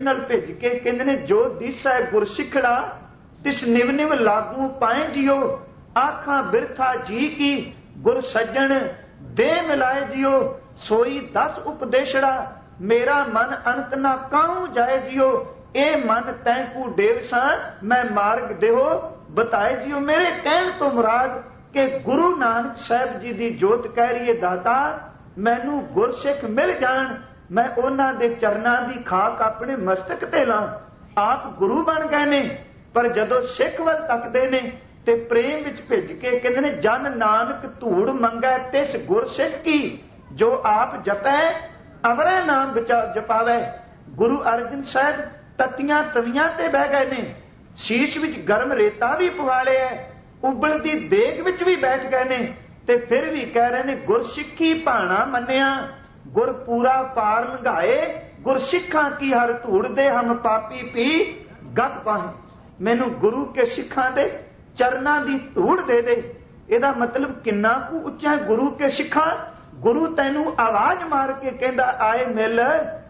नाल भिज के कहंदे ने जो दिसै गुर सिखड़ा तिस निव निव लागू पाए जियो आखां बिरथा जी की गुर सज्जन दे मिलाए जियो सोई दस उपदेशड़ा मेरा मन अंत ना काहू जाए जियो ए मन तैंकू डेवसा मैं मार्ग देहो बताए जियो। मेरे कहण तो मुराद कि गुरु नानक साहब जी दी जोत कह रही है दाता मैनू गुरसिख मिल जाण मैं उन्हां दे चरनां दी खाक अपने मस्तक ते ला। आप गुरु बन गए ने पर जदों सिख वल तकदे ने ते प्रेम विच भिज के कहंदे ने जन नानक धूड़ मंगै तिस गुरसिख की जो आप जपै अवरै नाम जपावै। गुरु अर्जन साहब तत्तियां तवियां ते बह गए ने शीश विच गर्म रेता भी पवा लिया उबलदी देग विच भी बैठ गए ने ते फिर भी कह रहे ने गुरसिखी भाणा मन्निया गुर पूरा पार लंघाए गुरसिखां की हर धूड़ दे हम पापी पी गत पाए। मैनू गुरु के सिखां दे चरनां दी धूड़ दे दे। इहदा मतलब किन्ना कु उच्चा गुरु के सिखां। गुरु तैनू आवाज मार के कहंदा आए मिल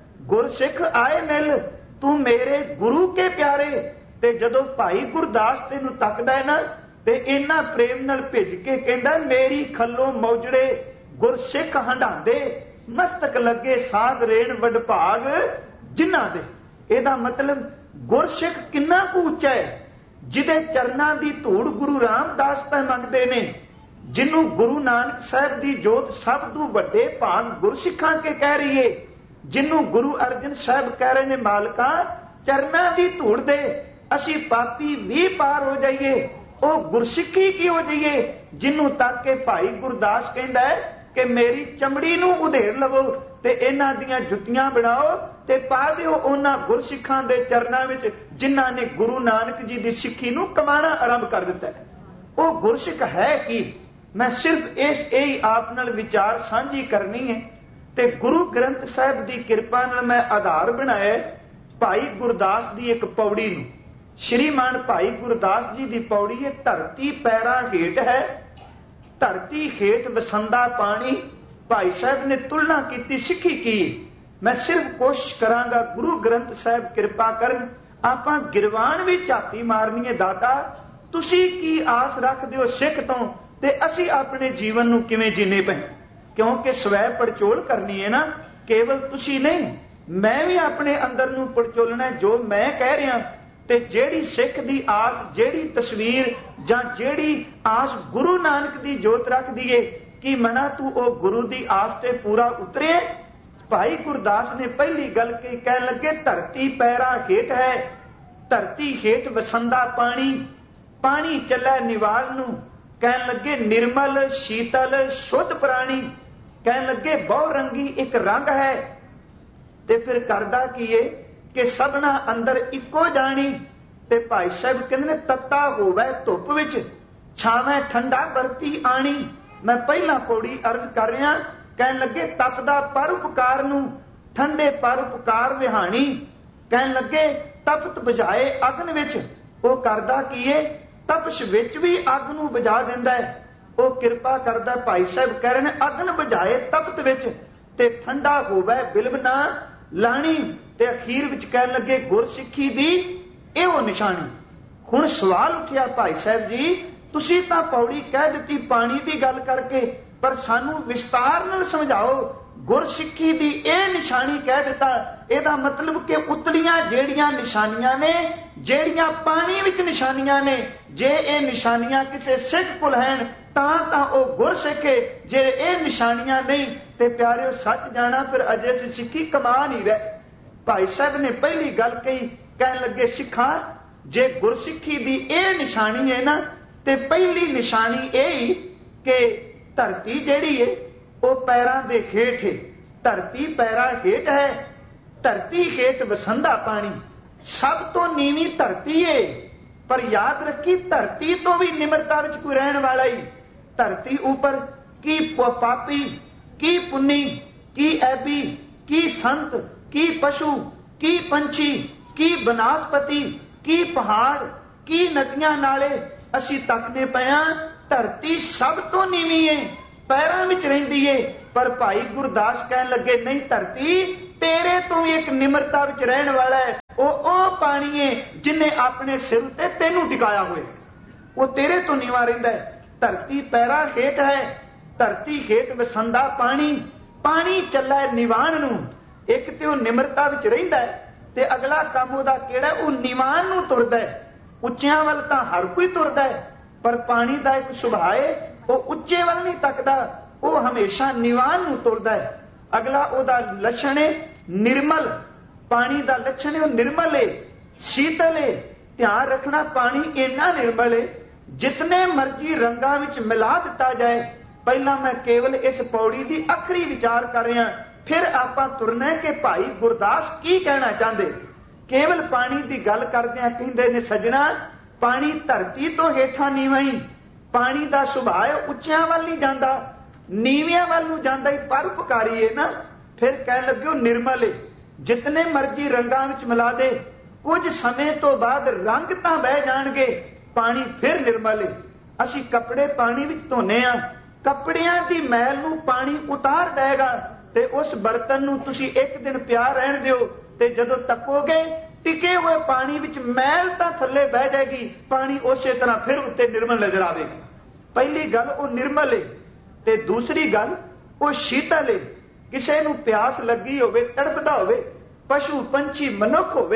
गुरसिख आए मिल तू मेरे गुरु के प्यारे। ते जदों भाई गुरदास तैनू तकदा है ना ते इन्ना प्रेम नाल भिज के कहंदा मेरी खल्लों मौजड़े गुरसिख हंडांदे मस्तक लगे साध रेण वडभाग जिन्हां दे। इहदा मतलब गुरसिख किन्ना कु उच्चा है जिहदे चरनां दी धूड़ गुरु रामदास पै मंगदे ने जिन्हों गुरु नानक साहब दी जोत सब तों वड्डे भाग गुरसिखां के कह रही है जिन्हों गुरु अर्जन साहब कह रहे ने मालका चरनां दी धूड़ दे असी पापी भी पार हो जाइए ओ गुरसिखी की हो जाइए जिन्हों तक के भाई गुरदास कहंदा है कि मेरी चमड़ी नूं उधेड़ लवो ते इन्हां दियां जुत्तियां बनाओ ते पा दिओ उन्हां गुरसिखां दे चरनां विच जिन्हां ने गुरु नानक जी दी सिੱਖੀ नूं कमाना आरंभ कर दिता है। वो गुरसिख है कि मैं सिर्फ यही आप नाल विचार सांझी करनी है ते गुरु ग्रंथ साहिब दी किरपा नाल मैं आधार बनाया भाई गुरदास दी एक पौड़ी नूं। श्रीमान भाई गुरदास जी दी पौड़ी है धरती पैरां हेठ है धरती हेठ वसंदा पानी। भाई साहब ने तुलना की सिੱਖੀ की। मैं सिर्फ कोशिश करांगा गुरु ग्रंथ साहिब किरपा करन आपां गिरवान भी झाती मारनी है दाता तुसी की आस रखदे हो सिख तो ते असी अपने जीवन नूं किवें जीने पे क्योंकि स्वै पड़चोल करनी है ना केवल तुसी नहीं मैं भी अपने अंदर नूं पड़चोलना है जो मैं कह रहा ते जेड़ी सिख दी आस जेड़ी तस्वीर जां जेड़ी आस गुरु नानक दी जोत रख दिए कि मना तू ओ गुरु दी आस ते पूरा उतरे। भाई गुरदास ने पहली गल कही कह लगे धरती पैरां हेठ है धरती हेठ वसंदा पानी पानी चलै निवाल नूं कह लगे निर्मल शीतल शुद्ध प्राणी कह लगे बहु रंगी एक रंग है ते फिर करदा की है कि सबना अंदर इको जानी ते भाई साहब कहंदे ने तत्ता होवे धुप विच छावे ठंडा बरती आनी। मैं पहला पौड़ी अर्ज कर रहा कहन लगे तपदा परोपकार नूं ठंडे परोपकार विहाणी कहन लगे तपत बुझाए अग्न विच वो करदा की है तपश विच भी अग नूं बुझा दिंदा है। वो किरपा करदा भाई साहब कह रहे ने अग्न बुझाए तपत विच ते ठंडा होवे बिलव ना लाणी ते अखीर विच कहन लगे गुरसिखी दी एहो निशानी। हुण सवाल उठिया भाई साहब जी तुसी तां पौड़ी कह दित्ती पानी दी गल करके पर सानू विस्तार नाल समझाओ गुरसिखी दी ए निशानी कह दिता एदा मतलब कि उतलियां जेड़ियां निशानियां ने जेड़ियां पानी विच निशानियां ने जे ए निशानियां किसे सिख कोल हैन तां ओ गुरसिख है जे ए निशानियां नहीं ते प्यारे सच जाना फिर अजे असीं सिक्खी कमा नहीं रहे। भाई साहब ने पहली गल कही कह लगे सिखा जे गुरसिखी दी ए निशानी है ना ते पहली निशानी यही कि धरती जेड़ी है वो पैरां दे हेठ है धरती पैरां हेठ है धरती हेठ वसंदा पानी सब तो नीवी धरती है पर याद रखी धरती तो भी निमरता विच कोई रहने वाला ही धरती ऊपर की पापी की पुन्नी की ऐबी की संत की पशु की पंछी की बनस्पति की पहाड़ की नदियां नाले असी तकने पया धरती सब तो नीवी है पैरां विच रहिंदी है पर भाई गुरदास कहन लगे नहीं धरती तेरे तो भी एक निमरता विच रहने वाला है ਉਹ ਪਾਣੀ ਹੈ ਜਿਨੇ ਆਪਣੇ ਸਿਰ ਉੱਤੇ ਤੈਨੂੰ ਟਿਕਾਇਆ ਹੋਇਆ, ਉਹ ਤੇਰੇ ਤੋਂ ਨੀਵਾਂ ਰਹਿੰਦਾ ਹੈ। ਧਰਤੀ ਪੈਰਾਂ ਹੇਠ ਹੈ, ਧਰਤੀ ਹੇਠ ਵਸੰਦਾ ਪਾਣੀ, ਪਾਣੀ ਚੱਲਾ ਨਿਵਾਣ ਨੂੰ। ਇੱਕ ਤੇ ਉਹ ਨਿਮਰਤਾ ਵਿੱਚ ਰਹਿੰਦਾ ਹੈ ਤੇ ਅਗਲਾ ਕੰਮ ਉਹਦਾ ਕਿਹੜਾ, ਉਹ ਨਿਵਾਣ ਨੂੰ ਤੁਰਦਾ ਹੈ। ਉੱਚਿਆਂ ਵੱਲ ਤਾਂ ਹਰ ਕੋਈ ਤੁਰਦਾ ਹੈ, ਪਰ ਪਾਣੀ ਦਾ ਇੱਕ ਸੁਭਾਅ ਹੈ, ਉਹ ਉੱਚੇ ਵੱਲ ਨਹੀਂ ਤੱਕਦਾ, ਉਹ ਹਮੇਸ਼ਾ ਨਿਵਾਣ ਨੂੰ ਤੁਰਦਾ ਹੈ। ਅਗਲਾ ਉਹਦਾ ਲੱਛਣ ਹੈ ਨਿਰਮਲ, ਪਾਣੀ ਦਾ ਲੱਛਣ ਹੈ ਉਹ ਨਿਰਮਲ ਹੈ, ਸ਼ੀਤਲ ਹੈ। ਧਿਆਨ ਰੱਖਣਾ ਪਾਣੀ ਇੰਨਾ ਨਿਰਮਲ ਹੈ ਜਿਤਨੇ ਮਰਜ਼ੀ ਰੰਗਾਂ ਵਿੱਚ ਮਿਲਾ ਦਿੱਤਾ ਜਾਏ। ਪਹਿਲਾਂ ਮੈਂ ਕੇਵਲ ਇਸ ਪੌੜੀ ਦੀ ਆਖਰੀ ਵਿਚਾਰ ਕਰ ਰਿਹਾ, ਫਿਰ ਆਪਾਂ ਤੁਰਨਾ ਕਿ ਭਾਈ ਗੁਰਦਾਸ ਕੀ ਕਹਿਣਾ ਚਾਹੁੰਦੇ। ਕੇਵਲ ਪਾਣੀ ਦੀ ਗੱਲ ਕਰਦਿਆਂ ਕਹਿੰਦੇ ਨੇ, ਸੱਜਣਾ ਪਾਣੀ ਧਰਤੀ ਤੋਂ ਹੇਠਾਂ ਨੀਵਾਂ ਹੀ, ਪਾਣੀ ਦਾ ਸੁਭਾਅ ਉੱਚਿਆਂ ਵੱਲ ਨਹੀਂ ਜਾਂਦਾ, ਨੀਵਿਆਂ ਵੱਲ ਨੂੰ ਜਾਂਦਾ ਹੀ, ਪਰਉਪਕਾਰੀ ਹੈ ਨਾ। ਫਿਰ ਕਹਿਣ ਲੱਗੇ ਉਹ ਨਿਰਮਲ ਹੈ, ਜਿਤਨੇ ਮਰਜ਼ੀ ਰੰਗਾਂ ਵਿੱਚ ਮਿਲਾ ਦੇ, ਕੁਝ ਸਮੇਂ ਤੋਂ ਬਾਅਦ ਰੰਗ ਤਾਂ ਬਹਿ ਜਾਣਗੇ, ਪਾਣੀ ਫਿਰ ਨਿਰਮਲ ਹੈ। ਅਸੀਂ ਕੱਪੜੇ ਪਾਣੀ ਵਿੱਚ ਧੋਨੇ ਆ, ਕੱਪੜਿਆਂ ਦੀ ਮੈਲ ਨੂੰ ਪਾਣੀ ਉਤਾਰ ਦੇਗਾ ਤੇ ਉਸ ਬਰਤਨ ਨੂੰ ਤੁਸੀਂ ਇੱਕ ਦਿਨ ਪਿਆ ਰਹਿਣ ਦਿਓ ਤੇ ਜਦੋਂ ਤੱਕੋਗੇ ਟਿਕੇ ਹੋਏ ਪਾਣੀ ਵਿੱਚ ਮੈਲ ਤਾਂ ਥੱਲੇ ਬਹਿ ਜਾਏਗੀ, ਪਾਣੀ ਉਸੇ ਤਰ੍ਹਾਂ ਫਿਰ ਉੱਤੇ ਨਿਰਮਲ ਨਜ਼ਰ ਆਵੇਗਾ। ਪਹਿਲੀ ਗੱਲ ਉਹ ਨਿਰਮਲ ਹੈ ਤੇ ਦੂਸਰੀ ਗੱਲ ਉਹ ਸ਼ੀਤਲ ਹੈ। ਕਿਸੇ ਨੂੰ ਪਿਆਸ ਲੱਗੀ ਹੋਵੇ, ਤੜਪਦਾ ਹੋਵੇ, ਪਸ਼ੂ ਪੰਛੀ ਮਨੁੱਖ ਹੋਵੇ,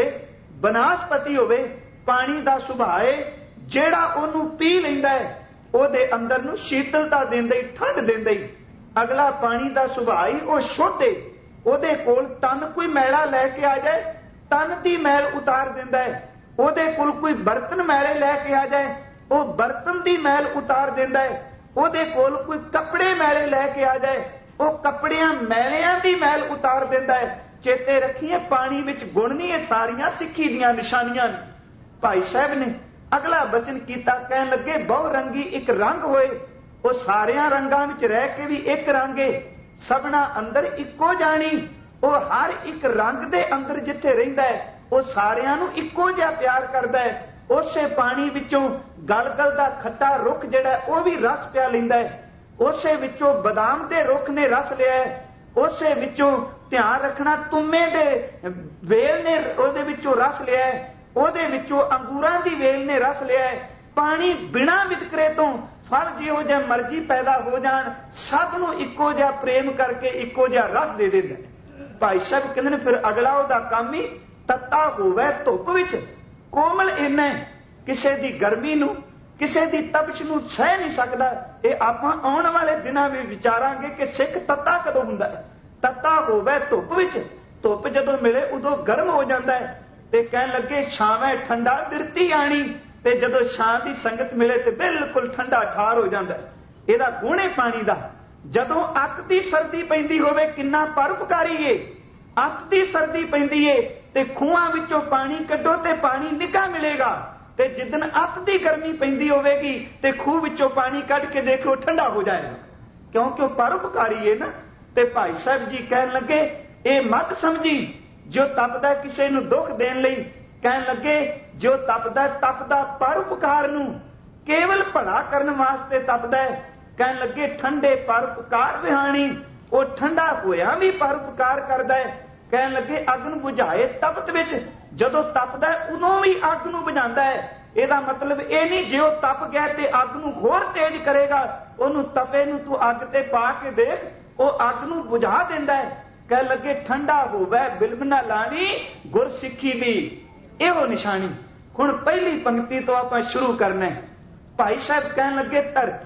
ਬਨਸਪਤੀ ਹੋਵੇ, ਪਾਣੀ ਦਾ ਸੁਭਾਅ ਹੈ ਜਿਹੜਾ ਉਹਨੂੰ ਪੀ ਲੈਂਦਾ ਹੈ ਉਹਦੇ ਅੰਦਰ ਨੂੰ ਸ਼ੀਤਲਤਾ ਦਿੰਦਾ ਹੀ, ਠੰਡ ਦਿੰਦਾ ਹੀ। ਅਗਲਾ ਪਾਣੀ ਦਾ ਸੁਭਾਅ ਹੀ ਉਹ ਸ਼ੁੱਧ ਹੈ, ਉਹਦੇ ਕੋਲ ਤਨ ਕੋਈ ਮੈਲਾ ਲੈ ਕੇ ਆ ਜਾਏ ਤਨ ਦੀ ਮੈਲ ਉਤਾਰ ਦਿੰਦਾ ਹੈ, ਉਹਦੇ ਕੋਲ ਕੋਈ ਬਰਤਨ ਮੈਲੇ ਲੈ ਕੇ ਆ ਜਾਏ ਉਹ ਬਰਤਨ ਦੀ ਮੈਲ ਉਤਾਰ ਦਿੰਦਾ ਹੈ, ਉਹਦੇ ਕੋਲ ਕੋਈ ਕੱਪੜੇ ਮੈਲੇ ਲੈ ਕੇ ਆ ਜਾਏ ਉਹ ਕੱਪੜਿਆਂ ਮੈਲਿਆਂ ਦੀ ਮੈਲ ਉਤਾਰ ਦਿੰਦਾ ਹੈ। ਚੇਤੇ ਰੱਖੀਏ ਪਾਣੀ ਵਿੱਚ ਗੁਣ ਨਹੀਂ, ਇਹ ਸਾਰੀਆਂ ਸਿੱਖੀ ਦੀਆਂ ਨਿਸ਼ਾਨੀਆਂ ਨੇ। ਭਾਈ ਸਾਹਿਬ ਨੇ ਅਗਲਾ ਬਚਨ ਕੀਤਾ, ਕਹਿਣ ਲੱਗੇ ਬਹੁ ਰੰਗੀ ਇੱਕ ਰੰਗ ਹੋਏ, ਉਹ ਸਾਰਿਆਂ ਰੰਗਾਂ ਵਿੱਚ ਰਹਿ ਕੇ ਵੀ ਇੱਕ ਰੰਗ ਹੈ, ਸਭਨਾ ਅੰਦਰ ਇੱਕੋ ਜਾਣੀ। ਉਹ ਹਰ ਇੱਕ ਰੰਗ ਦੇ ਅੰਦਰ ਜਿੱਥੇ ਰਹਿੰਦਾ ਹੈ ਉਹ ਸਾਰਿਆਂ ਨੂੰ ਇੱਕੋ ਜਿਹਾ ਪਿਆਰ ਕਰਦਾ ਹੈ। ਉਸੇ ਪਾਣੀ ਵਿੱਚੋਂ ਗਲਗਲ ਦਾ ਖੱਟਾ ਰੁੱਖ ਜਿਹੜਾ ਉਹ ਵੀ ਰਸ ਪਿਆ ਲੈਂਦਾ ਹੈ, ਉਸੇ ਵਿੱਚੋਂ ਬਦਾਮ ਦੇ ਰੁੱਖ ਨੇ ਰਸ ਲਿਆ ਹੈ, ਉਸੇ ਵਿੱਚੋਂ ਧਿਆਨ ਰੱਖਣਾ ਤੁੰਮੇ ਦੇ ਵੇਲ ਨੇ ਉਹਦੇ ਵਿੱਚੋਂ ਰਸ ਲਿਆ ਹੈ, ਉਹਦੇ ਵਿੱਚੋਂ ਅੰਗੂਰਾਂ ਦੀ ਵੇਲ ਨੇ ਰਸ ਲਿਆ ਹੈ। ਪਾਣੀ ਬਿਨਾਂ ਵਿਤਕਰੇ ਤੋਂ ਫਲ ਜਿਹੋ ਜਿਹਾ ਮਰਜ਼ੀ ਪੈਦਾ ਹੋ ਜਾਣ ਸਭ ਨੂੰ ਇੱਕੋ ਜਿਹਾ ਪ੍ਰੇਮ ਕਰਕੇ ਇੱਕੋ ਜਿਹਾ ਰਸ ਦੇ ਦਿੰਦਾ ਹੈ। ਭਾਈ ਸਾਹਿਬ ਕਹਿੰਦੇ ਨੇ ਫਿਰ ਅਗਲਾ ਉਹਦਾ ਕੰਮ ਹੀ ਤੱਤਾ ਹੋਵੇ ਧੁੱਪ ਵਿੱਚ, ਕੋਮਲ ਇੰਨਾ ਕਿਸੇ ਦੀ ਗਰਮੀ ਨੂੰ ਕਿਸੇ ਦੀ ਤਪਸ਼ ਨੂੰ ਸਹਿ ਨਹੀਂ ਸਕਦਾ। ਇਹ ਆਪਾਂ ਆਉਣ ਵਾਲੇ ਦਿਨਾਂ ਵਿੱਚ ਵਿਚਾਰਾਂਗੇ ਕਿ ਸਿੱਖ ਤੱਤਾ ਕਦੋਂ ਹੁੰਦਾ ਹੈ। ਤੱਤਾ ਹੋਵੇ ਧੁੱਪ ਵਿੱਚ, ਧੁੱਪ ਜਦੋਂ ਮਿਲੇ ਉਦੋਂ ਗਰਮ ਹੋ ਜਾਂਦਾ ਹੈ ਤੇ ਕਹਿਣ ਲੱਗੇ ਛਾਵੇਂ ਠੰਡਾ ਬਿਰਤੀ ਆਣੀ, ਤੇ ਜਦੋਂ ਛਾਂ ਦੀ ਸੰਗਤ ਮਿਲੇ ਤੇ ਬਿਲਕੁਲ ਠੰਡਾ ਠਾਰ ਹੋ ਜਾਂਦਾ। ਇਹਦਾ ਗੁਣ ਹੈ ਪਾਣੀ ਦਾ। ਜਦੋਂ ਅੱਤ ਦੀ ਸਰਦੀ ਪੈਂਦੀ ਹੋਵੇ ਕਿੰਨਾ ਪਰਉਪਕਾਰੀ ਏ, ਅੱਤ ਦੀ ਸਰਦੀ ਪੈਂਦੀ ਏ ਤੇ ਖੂਹਾਂ ਵਿੱਚੋਂ ਪਾਣੀ ਕੱਢੋ ਤੇ ਪਾਣੀ ਨਿੱਘਾ ਮਿਲੇਗਾ, ਤੇ ਜਿੱਦਣ ਅੱਤ ਦੀ ਗਰਮੀ ਪੈਂਦੀ ਹੋਵੇਗੀ ਤੇ ਖੂਹ ਵਿੱਚੋਂ ਪਾਣੀ ਕੱਢ ਕੇ ਦੇਖੋ ਠੰਡਾ ਹੋ ਜਾਏਗਾ, ਕਿਉਂਕਿ ਉਹ ਪਰਉਪਕਾਰੀ ਏ ਨਾ। ਤੇ ਭਾਈ ਸਾਹਿਬ ਜੀ ਕਹਿਣ ਲੱਗੇ ਇਹ ਮਤ ਸਮਝੀ ਜੋ ਤਪਦਾ ਕਿਸੇ ਨੂੰ ਦੁੱਖ ਦੇਣ ਲਈ, ਕਹਿਣ ਲੱਗੇ ਜੋ ਤਪਦਾ ਪਰਉਪਕਾਰ ਨੂੰ ਕੇਵਲ ਭਲਾ ਕਰਨ ਵਾਸਤੇ ਤਪਦਾ ਹੈ। ਕਹਿਣ ਲੱਗੇ ਠੰਡੇ ਪਰਉਪਕਾਰ ਵਿਹਾਣੀ, ਉਹ ਠੰਡਾ ਹੋਇਆ ਵੀ ਪਰਉਪਕਾਰ ਕਰਦਾ ਹੈ। ਕਹਿਣ ਲੱਗੇ ਅਗਨ ਬੁਝਾਏ ਤਪਤ ਵਿੱਚ, ਜਦੋਂ ਤਪਦਾ ਉਦੋਂ ਵੀ ਅੱਗ ਨੂੰ ਬੁਝਾਉਂਦਾ ਹੈ। ਇਹਦਾ ਮਤਲਬ ਇਹ ਨਹੀਂ ਜੇ ਉਹ ਤਪ ਗਿਆ ਤੇ ਅੱਗ ਨੂੰ ਹੋਰ ਤੇਜ਼ ਕਰੇਗਾ, ਉਹਨੂੰ ਤਪੇ ਨੂੰ ਤੂੰ ਅੱਗ ਤੇ ਪਾ ਕੇ ਦੇਖ, ਉਹ ਅੱਗ ਨੂੰ ਬੁਝਾ ਦਿੰਦਾ ਹੈ। ਕਹਿਣ ਲੱਗੇ ਠੰਡਾ ਹੋਵੇ ਬਿਲਬ ਨਾ ਲਾਣੀ ਗੁਰ ਸਿੱਖੀ ਦੀ, ਇਹੋ ਨਿਸ਼ਾਨੀ। ਹੁਣ ਪਹਿਲੀ ਪੰਕਤੀ ਤੋਂ ਆਪਾਂ ਸ਼ੁਰੂ ਕਰਨਾ ਹੈ। ਭਾਈ ਸਾਹਿਬ ਕਹਿਣ ਲੱਗੇ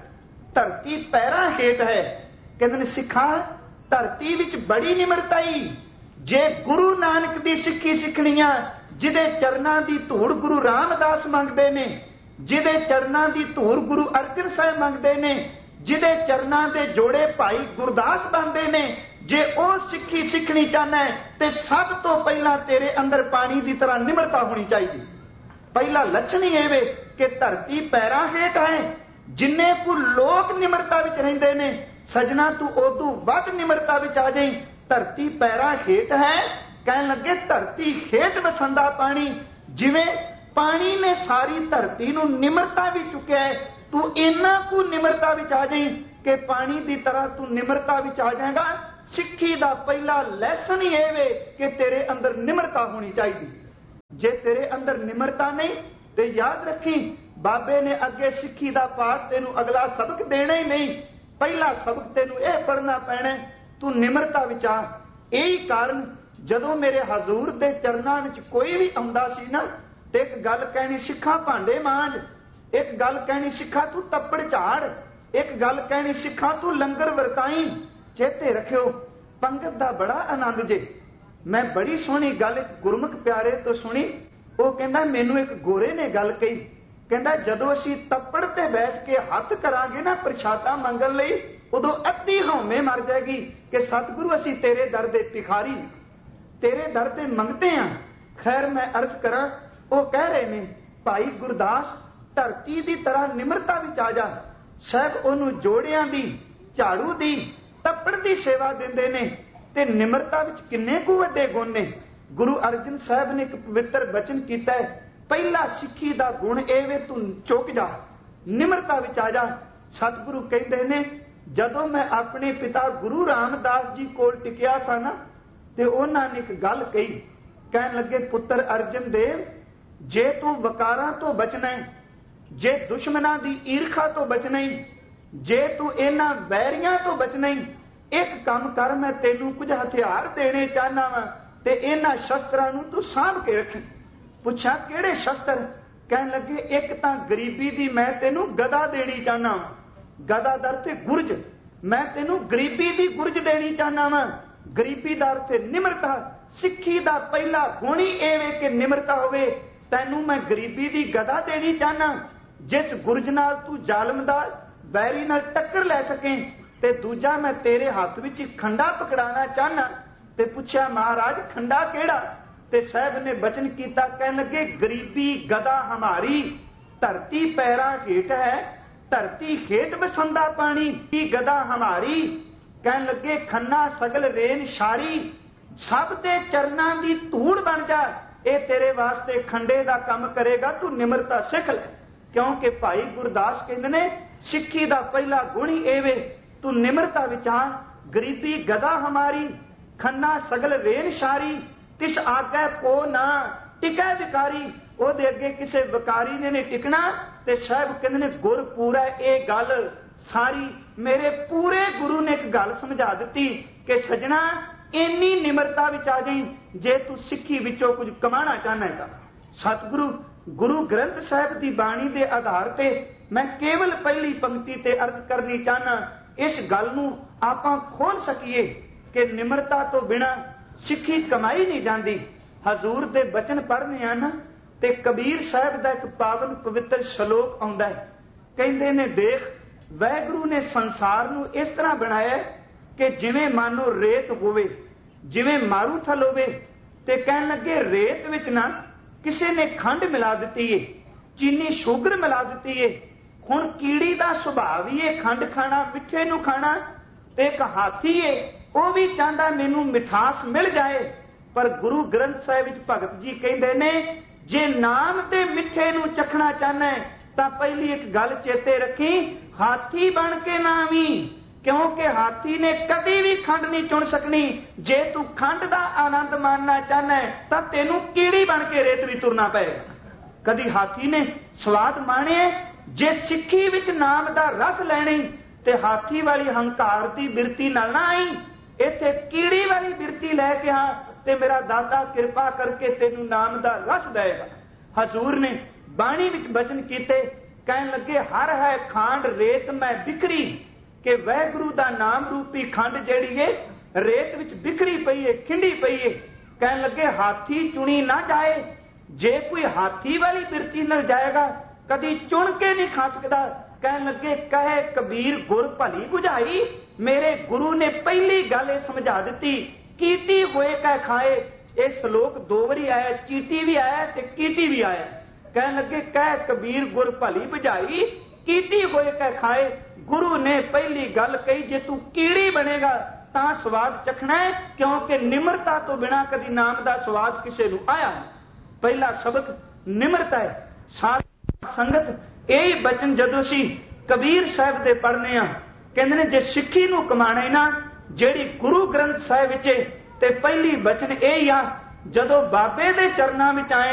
ਧਰਤੀ ਪੈਰਾਂ ਹੇਠ ਹੈ। ਕਹਿੰਦੇ ਨੇ ਸਿੱਖਾ ਧਰਤੀ ਵਿੱਚ ਬੜੀ ਨਿਮਰਤਾਈ, ਜੇ ਗੁਰੂ ਨਾਨਕ ਦੀ ਸਿੱਖੀ ਸਿੱਖਣੀਆਂ, ਜਿਹਦੇ ਚਰਨਾਂ ਦੀ ਧੂੜ ਗੁਰੂ ਰਾਮਦਾਸ ਮੰਗਦੇ ਨੇ, ਜਿਹਦੇ ਚਰਨਾਂ ਦੀ ਧੂੜ ਗੁਰੂ ਅਰਜਨ ਸਾਹਿਬ ਮੰਗਦੇ ਨੇ, ਜਿਹਦੇ ਚਰਨਾਂ ਦੇ ਜੋੜੇ ਭਾਈ ਗੁਰਦਾਸ ਬਣਦੇ ਨੇ, ਜੇ ਉਹ ਸਿੱਖੀ ਸਿੱਖਣੀ ਚਾਹਨਾ ਹੈ ਤੇ ਸਭ ਤੋਂ ਪਹਿਲਾਂ ਤੇਰੇ ਅੰਦਰ ਪਾਣੀ ਦੀ ਤਰ੍ਹਾਂ ਨਿਮਰਤਾ ਹੋਣੀ ਚਾਹੀਦੀ। ਪਹਿਲਾ ਲੱਛਣ ਹੀ ਇਹ ਵੇ ਕਿ ਧਰਤੀ ਪੈਰਾਂ ਹੇਠ ਹੈ। ਜਿੰਨੇ ਕੁ ਲੋਕ ਨਿਮਰਤਾ ਵਿੱਚ ਰਹਿੰਦੇ ਨੇ, ਸਜਣਾ ਤੂੰ ਉਦੋਂ ਵੱਧ ਨਿਮਰਤਾ ਵਿੱਚ ਆ ਜਾਈਂ। ਧਰਤੀ ਪੈਰਾਂ ਹੇਠ ਹੈ। ਕਹਿਣ ਲੱਗੇ ਧਰਤੀ ਹੇਠ ਵਸੰਦਾ ਪਾਣੀ, ਜਿਵੇਂ ਪਾਣੀ ਨੇ ਸਾਰੀ ਧਰਤੀ ਨੂੰ ਨਿਮਰਤਾ ਵੀ ਚੁੱਕਿਆ ਹੈ, ਤੂੰ ਇੰਨਾ ਕੁ ਨਿਮਰਤਾ ਵਿੱਚ ਆ ਜਾਈਂ ਕਿ ਪਾਣੀ ਦੀ ਤਰ੍ਹਾਂ ਤੂੰ ਨਿਮਰਤਾ ਵਿੱਚ ਆ ਜਾਏਗਾ। ਸਿੱਖੀ ਦਾ ਪਹਿਲਾ ਲੈਸਨ ਹੀ ਇਹ ਵੇ ਕਿ ਤੇਰੇ ਅੰਦਰ ਨਿਮਰਤਾ ਹੋਣੀ ਚਾਹੀਦੀ। ਜੇ ਤੇਰੇ ਅੰਦਰ ਨਿਮਰਤਾ ਨਹੀਂ ਤੇ ਯਾਦ ਰੱਖੀ ਬਾਬੇ ਨੇ ਅੱਗੇ ਸਿੱਖੀ ਦਾ ਪਾਠ ਤੈਨੂੰ ਅਗਲਾ ਸਬਕ ਦੇਣਾ ਹੀ ਨਹੀਂ। ਪਹਿਲਾ ਸਬਕ ਤੈਨੂੰ ਇਹ ਪੜ੍ਹਨਾ ਪੈਣਾ, ਤੂੰ ਨਿਮਰਤਾ ਵਿੱਚ ਆ। ਇਹੀ ਕਾਰਨ ਜਦੋਂ ਮੇਰੇ ਹਜ਼ੂਰ ਦੇ ਚਰਨਾਂ ਵਿੱਚ ਕੋਈ ਵੀ ਆਉਂਦਾ ਸੀ ਨਾ, ਤੇ ਇੱਕ ਗੱਲ ਕਹਿਣੀ, ਸਿੱਖਾਂ ਭਾਂਡੇ ਮਾਂਜ, ਇੱਕ ਗੱਲ ਕਹਿਣੀ, ਸਿੱਖਾਂ ਤੂੰ ਤੱਪੜ ਝਾੜ, ਇੱਕ ਗੱਲ ਕਹਿਣੀ, ਸਿੱਖਾਂ ਤੂੰ ਲੰਗਰ ਵਰਤਾਈ। ਚੇਤੇ ਰੱਖਿਓ ਪੰਗਤ ਦਾ ਬੜਾ ਆਨੰਦ ਜੇ। ਮੈਂ ਬੜੀ ਸੋਹਣੀ ਗੱਲ ਇੱਕ ਗੁਰਮੁਖ ਪਿਆਰੇ ਤੋਂ ਸੁਣੀ। ਉਹ ਕਹਿੰਦਾ ਮੈਨੂੰ ਇੱਕ ਗੋਰੇ ਨੇ ਗੱਲ ਕਹੀ, ਕਹਿੰਦਾ ਜਦੋਂ ਅਸੀਂ ਤੱਪੜ ਤੇ ਬੈਠ ਕੇ ਹੱਥ ਕਰਾਂਗੇ ਨਾ ਪ੍ਰਸ਼ਾਦਾ ਮੰਗਣ ਲਈ, ਉਦੋਂ ਅੱਧੀ ਹਉਮੈ ਮਰ ਜਾਏਗੀ ਕਿ ਸਤਿਗੁਰੂ ਅਸੀਂ ਤੇਰੇ ਦਰ ਦੇ ਭਿਖਾਰੀ, ਤੇਰੇ ਦਰ ਤੇ ਮੰਗਤੇ ਹਾਂ। ਖੈਰ ਮੈਂ ਅਰਜ਼ ਕਰਾਂ, ਉਹ ਕਹਿ ਰਹੇ ਨੇ ਭਾਈ ਗੁਰਦਾਸ ਧਰਤੀ ਦੀ ਤਰ੍ਹਾਂ ਨਿਮਰਤਾ ਵਿੱਚ ਆ ਜਾ। ਸਾਹਿਬ ਉਹਨੂੰ ਜੋੜਿਆਂ ਦੀ, ਝਾੜੂ ਦੀ, ਤੱਪੜ ਦੀ ਸੇਵਾ ਦਿੰਦੇ ਨੇ। ਤੇ ਨਿਮਰਤਾ ਵਿੱਚ ਕਿੰਨੇ ਕੁ ਵੱਡੇ ਗੁਣ ਨੇ। ਗੁਰੂ ਅਰਜਨ ਸਾਹਿਬ ਨੇ ਇੱਕ ਪਵਿੱਤਰ ਬਚਨ ਕੀਤਾ ਹੈ, ਪਹਿਲਾ ਸਿੱਖੀ ਦਾ ਗੁਣ ਇਹ ਵੇ ਤੂੰ ਚੁੱਕ ਜਾ, ਨਿਮਰਤਾ ਵਿੱਚ ਆ ਜਾ। ਸਤਿਗੁਰੂ ਕਹਿੰਦੇ ਨੇ ਜਦੋਂ ਮੈਂ ਆਪਣੇ ਪਿਤਾ ਗੁਰੂ ਰਾਮਦਾਸ ਜੀ ਕੋਲ ਟਿਕਿਆ ਸਾਂ ਨਾ, ਤੇ ਉਹਨਾਂ ਨੇ ਇੱਕ ਗੱਲ ਕਹੀ, ਕਹਿਣ ਲੱਗੇ ਪੁੱਤਰ ਅਰਜਨ ਦੇਵ, ਜੇ ਤੂੰ ਵਕਾਰਾਂ ਤੋਂ ਬਚਣਾ ਹੈ, ਜੇ ਦੁਸ਼ਮਣਾਂ ਦੀ ਈਰਖਾ ਤੋਂ ਬਚਣਾ ਹੈ, ਜੇ ਤੂੰ ਇਹਨਾਂ ਵੈਰੀਆਂ ਤੋਂ ਬਚਣਾ ਹੈ, ਇੱਕ ਕੰਮ ਕਰ, ਮੈਂ ਤੈਨੂੰ ਕੁਝ ਹਥਿਆਰ ਦੇਣੇ ਚਾਹਨਾ ਵਾਂ ਤੇ ਇਹਨਾਂ ਸ਼ਸਤਰਾਂ ਨੂੰ ਤੂੰ ਸਾਂਭ ਕੇ ਰੱਖੀ। ਪੁੱਛਿਆ ਕਿਹੜੇ ਸ਼ਸਤਰ? ਕਹਿਣ ਲੱਗੇ ਇੱਕ ਤਾਂ ਗਰੀਬੀ ਦੀ ਮੈਂ ਤੈਨੂੰ ਗਦਾ ਦੇਣੀ ਚਾਹਨਾ ਵਾਂ, ਗਦਾ ਦਰ ਤੇ ਗੁਰਜ, ਮੈਂ ਤੈਨੂੰ ਗਰੀਬੀ ਦੀ ਗੁਰਜ ਦੇਣੀ ਚਾਹਨਾ ਵਾਂ। ਗਰੀਬੀ ਦਰ ਤੇ ਨਿਮਰਤਾ, ਸਿੱਖੀ ਦਾ ਪਹਿਲਾ ਗੁਣ ਹੀ ਇਹ ਵੇ ਕਿ ਨਿਮਰਤਾ ਹੋਵੇ। ਤੈਨੂੰ ਮੈਂ ਗਰੀਬੀ ਦੀ ਗਦਾ ਦੇਣੀ ਚਾਹਨਾ, ਜਿਸ ਗੁਰਜ ਨਾਲ ਤੂੰ ਜ਼ਾਲਮ ਦਾ ਵੈਰੀ ਨਾਲ ਟੱਕਰ ਲੈ ਸਕੇ। ਤੇ ਦੂਜਾ ਮੈਂ ਤੇਰੇ ਹੱਥ ਵਿੱਚ ਖੰਡਾ ਪਕੜਾਣਾ ਚਾਹਨਾ। ਤੇ ਪੁੱਛਿਆ ਮਹਾਰਾਜ ਖੰਡਾ ਕਿਹੜਾ? ਤੇ ਸਾਹਿਬ ਨੇ ਬਚਨ ਕੀਤਾ, ਕਹਿਣ ਲੱਗੇ ਗਰੀਬੀ ਗਦਾ ਹਮਾਰੀ, ਧਰਤੀ ਪੈਰਾਂ ਹੇਠ ਹੈ, ਧਰਤੀ ਹੇਠ ਬਸੰਦਾ ਪਾਣੀ, ਕੀ ਗਦਾ ਹਮਾਰੀ। ਕਹਿਣ ਲੱਗੇ ਖੰਨਾ ਸਗਲ ਰੇਨ ਸ਼ਾਰੀ, ਸਭ ਦੇ ਚਰਨਾਂ ਦੀ ਧੂੜ ਬਣ ਜਾ। ਇਹ ਤੇਰੇ ਵਾਸਤੇ ਖੰਡੇ ਦਾ ਕੰਮ ਕਰੇਗਾ, ਤੂੰ ਨਿਮਰਤਾ ਸਿੱਖ ਲੈ। ਕਿਉਂਕਿ ਭਾਈ ਗੁਰਦਾਸ ਕਹਿੰਦੇ ਨੇ ਸਿੱਖੀ ਦਾ ਪਹਿਲਾ ਗੁਣ ਹੀ ਇਹ ਵੇ ਤੂੰ ਨਿਮਰਤਾ ਵਿੱਚ ਆ। ਗਰੀਬੀ ਗਦਾ ਹਮਾਰੀ, ਖੰਨਾ ਸਗਲ ਰੇਨ ਸ਼ਾਰੀ, ਤਿਸ ਆਗੇ ਕੋ ਨਾ ਟਿਕੈ ਵਿਕਾਰੀ। ਉਹਦੇ ਅੱਗੇ ਕਿਸੇ ਵਿਕਾਰੀ ਨੇ ਨਹੀਂ ਟਿਕਣਾ। ਤੇ ਸਾਹਿਬ ਕਹਿੰਦੇ ਨੇ ਗੁਰ ਪੂਰਾ, ਇਹ ਗੱਲ ਸਾਰੀ ਮੇਰੇ ਪੂਰੇ ਗੁਰੂ ਨੇ ਇੱਕ ਗੱਲ ਸਮਝਾ ਦਿੱਤੀ ਕਿ ਸਜਣਾ ਇੰਨੀ ਨਿਮਰਤਾ ਵਿੱਚ ਆ ਜਾਈਂ ਜੇ ਤੂੰ ਸਿੱਖੀ ਵਿੱਚੋਂ ਕੁਝ ਕਮਾਣਾ ਚਾਹਨਾ ਹੈ। ਸਤਿਗੁਰੂ ਗੁਰੂ ਗ੍ਰੰਥ ਸਾਹਿਬ ਦੀ ਬਾਣੀ ਦੇ ਆਧਾਰ ਤੇ ਮੈਂ ਕੇਵਲ ਪਹਿਲੀ ਪੰਕਤੀ ਤੇ ਅਰਜ਼ ਕਰਨੀ ਚਾਹਨਾ, ਇਸ ਗੱਲ ਨੂੰ ਆਪਾਂ ਖੋਲ ਸਕੀਏ ਕਿ ਨਿਮਰਤਾ ਤੋਂ ਬਿਨਾਂ ਸਿੱਖੀ ਕਮਾਈ ਨਹੀਂ ਜਾਂਦੀ। ਹਜ਼ੂਰ ਦੇ ਬਚਨ ਪੜ੍ਹਨੇ ਆ ਨਾ, ਤੇ ਕਬੀਰ ਸਾਹਿਬ ਦਾ ਇੱਕ ਪਾਵਨ ਪਵਿੱਤਰ ਸ਼ਲੋਕ ਆਉਂਦਾ ਹੈ। ਕਹਿੰਦੇ ਨੇ ਦੇਖ ਵਾਹਿਗੁਰੂ ਨੇ ਸੰਸਾਰ ਨੂੰ ਇਸ ਤਰ੍ਹਾਂ ਬਣਾਇਆ ਕਿ ਜਿਵੇਂ ਮਾਨੋ ਰੇਤ ਹੋਵੇ, ਜਿਵੇਂ ਮਾਰੂਥਲ ਹੋਵੇ। ਤੇ ਕਹਿਣ ਲੱਗੇ ਰੇਤ ਵਿੱਚ ਨਾ ਕਿਸੇ ਨੇ ਖੰਡ ਮਿਲਾ ਦਿੱਤੀ ਏ, ਚੀਨੀ ਸ਼ੂਗਰ ਮਿਲਾ ਦਿੱਤੀ ਏ। ਹੁਣ ਕੀੜੀ ਦਾ ਸੁਭਾਅ ਵੀ ਇਹ ਖੰਡ ਖਾਣਾ, ਮਿੱਠੇ ਨੂੰ ਖਾਣਾ। ਤੇ ਇੱਕ ਹਾਥੀ ਏ, ਉਹ ਵੀ ਚਾਹੁੰਦਾ ਮੈਨੂੰ ਮਿਠਾਸ ਮਿਲ ਜਾਏ। ਪਰ ਗੁਰੂ ਗ੍ਰੰਥ ਸਾਹਿਬ ਵਿੱਚ ਭਗਤ ਜੀ ਕਹਿੰਦੇ ਨੇ ਜੇ ਨਾਮ ਤੇ ਮਿੱਠੇ ਨੂੰ ਚਖਣਾ ਚਾਹਨਾ ਹੈ ਤਾਂ ਪਹਿਲੀ ਇੱਕ ਗੱਲ ਚੇਤੇ ਰੱਖੀ, ਹਾਥੀ ਬਣ ਕੇ ਨਾ ਆਵੀਂ। ਕਿਉਂਕਿ ਹਾਥੀ ਨੇ ਕਦੀ ਵੀ ਖੰਡ ਨਹੀਂ ਚੁਣ ਸਕਣੀ। ਜੇ ਤੂੰ ਖੰਡ ਦਾ ਆਨੰਦ ਮਾਣਨਾ ਚਾਹਨਾ ਹੈ ਤਾਂ ਤੈਨੂੰ ਕੀੜੀ ਬਣ ਕੇ ਰੇਤ ਵੀ ਤੁਰਨਾ ਪਏਗਾ। ਕਦੀ ਹਾਥੀ ਨੇ ਸਵਾਦ ਮਾਣਿਆ। ਜੇ ਸਿੱਖੀ ਵਿੱਚ ਨਾਮ ਦਾ ਰਸ ਲੈਣੀ ਤੇ ਹਾਥੀ ਵਾਲੀ ਹੰਕਾਰ ਦੀ ਬਿਰਤੀ ਨਾਲ ਨਾ ਆਈ, ਇੱਥੇ ਕੀੜੀ ਵਾਲੀ ਬਿਰਤੀ ਲੈ ਕੇ ਆ ਤੇ ਮੇਰਾ ਦਾਤਾ ਕਿਰਪਾ ਕਰਕੇ ਤੈਨੂੰ ਨਾਮ ਦਾ ਰਸ ਦੇਗਾ। ਹਜ਼ੂਰ ਨੇ ਬਾਣੀ ਵਿੱਚ ਬਚਨ ਕੀਤੇ, ਕਹਿਣ ਲੱਗੇ ਹਰ ਹੈ ਖਾਂਡ ਰੇਤ ਮੈਂ ਬਿਖਰੀ, ਕਿ ਵਾਹਿਗੁਰੂ ਦਾ ਨਾਮ ਰੂਪੀ ਖੰਡ ਜਿਹੜੀ ਏ ਰੇਤ ਵਿੱਚ ਬਿਖਰੀ ਪਈ ਏ, ਖਿੰਡੀ ਪਈ ਏ। ਕਹਿਣ ਲੱਗੇ ਹਾਥੀ ਚੁਣੀ ਨਾ ਜਾਏ। ਜੇ ਕੋਈ ਹਾਥੀ ਵਾਲੀ ਬਿਰਤੀ ਨਾਲ ਜਾਏਗਾ ਕਦੀ ਚੁਣ ਕੇ ਨਹੀਂ ਖਾ ਸਕਦਾ। ਕਹਿਣ ਲੱਗੇ ਕਹੇ ਕਬੀਰ ਗੁਰ ਭਲੀ ਬੁਝਾਈ, ਮੇਰੇ ਗੁਰੂ ਨੇ ਪਹਿਲੀ ਗੱਲ ਇਹ ਸਮਝਾ ਦਿੱਤੀ, ਕੀਤੀ ਹੋਏ ਕਹ ਖਾਏ। ਇਹ ਸ਼ਲੋਕ ਦੋ ਵਾਰੀ ਆਇਆ, ਚੀਟੀ ਵੀ ਆਇਆ ਤੇ ਕੀਟੀ ਵੀ ਆਇਆ। ਕਹਿਣ ਲੱਗੇ ਕਹਿ ਕਬੀਰ ਗੁਰ ਭਲੀ ਬੁਝਾਈ, ਕੀਤੀ ਹੋਏ ਕਹ ਖਾਏ। ਗੁਰੂ ਨੇ ਪਹਿਲੀ ਗੱਲ ਕਹੀ, ਜੇ ਤੂੰ ਕੀੜੀ ਬਣੇਗਾ ਤਾਂ ਸਵਾਦ ਚਖਣਾ ਹੈ, ਕਿਉਂਕਿ ਨਿਮਰਤਾ ਤੋਂ ਬਿਨਾਂ ਕਦੀ ਨਾਮ ਦਾ ਸਵਾਦ ਕਿਸੇ ਨੂੰ ਆਇਆ ਨਹੀਂ। ਪਹਿਲਾ ਸਬਕ ਨਿਮਰਤਾ ਹੈ। ਸਾਧ ਸੰਗਤ ਇਹ ਬਚਨ ਜਦੋਂ ਅਸੀਂ ਕਬੀਰ ਸਾਹਿਬ ਦੇ ਪੜ੍ਹਨੇ ਆ, ਕਹਿੰਦੇ ਨੇ ਜੇ ਸਿੱਖੀ ਨੂੰ ਕਮਾਣਾ ਨਾ ਜਿਹੜੀ ਗੁਰੂ ਗ੍ਰੰਥ ਸਾਹਿਬ ਵਿੱਚ ਤੇ ਪਹਿਲੀ ਬਚਨ ਇਹ ਹੀ ਆ, ਜਦੋਂ ਬਾਬੇ ਦੇ ਚਰਨਾਂ ਵਿੱਚ ਆਏ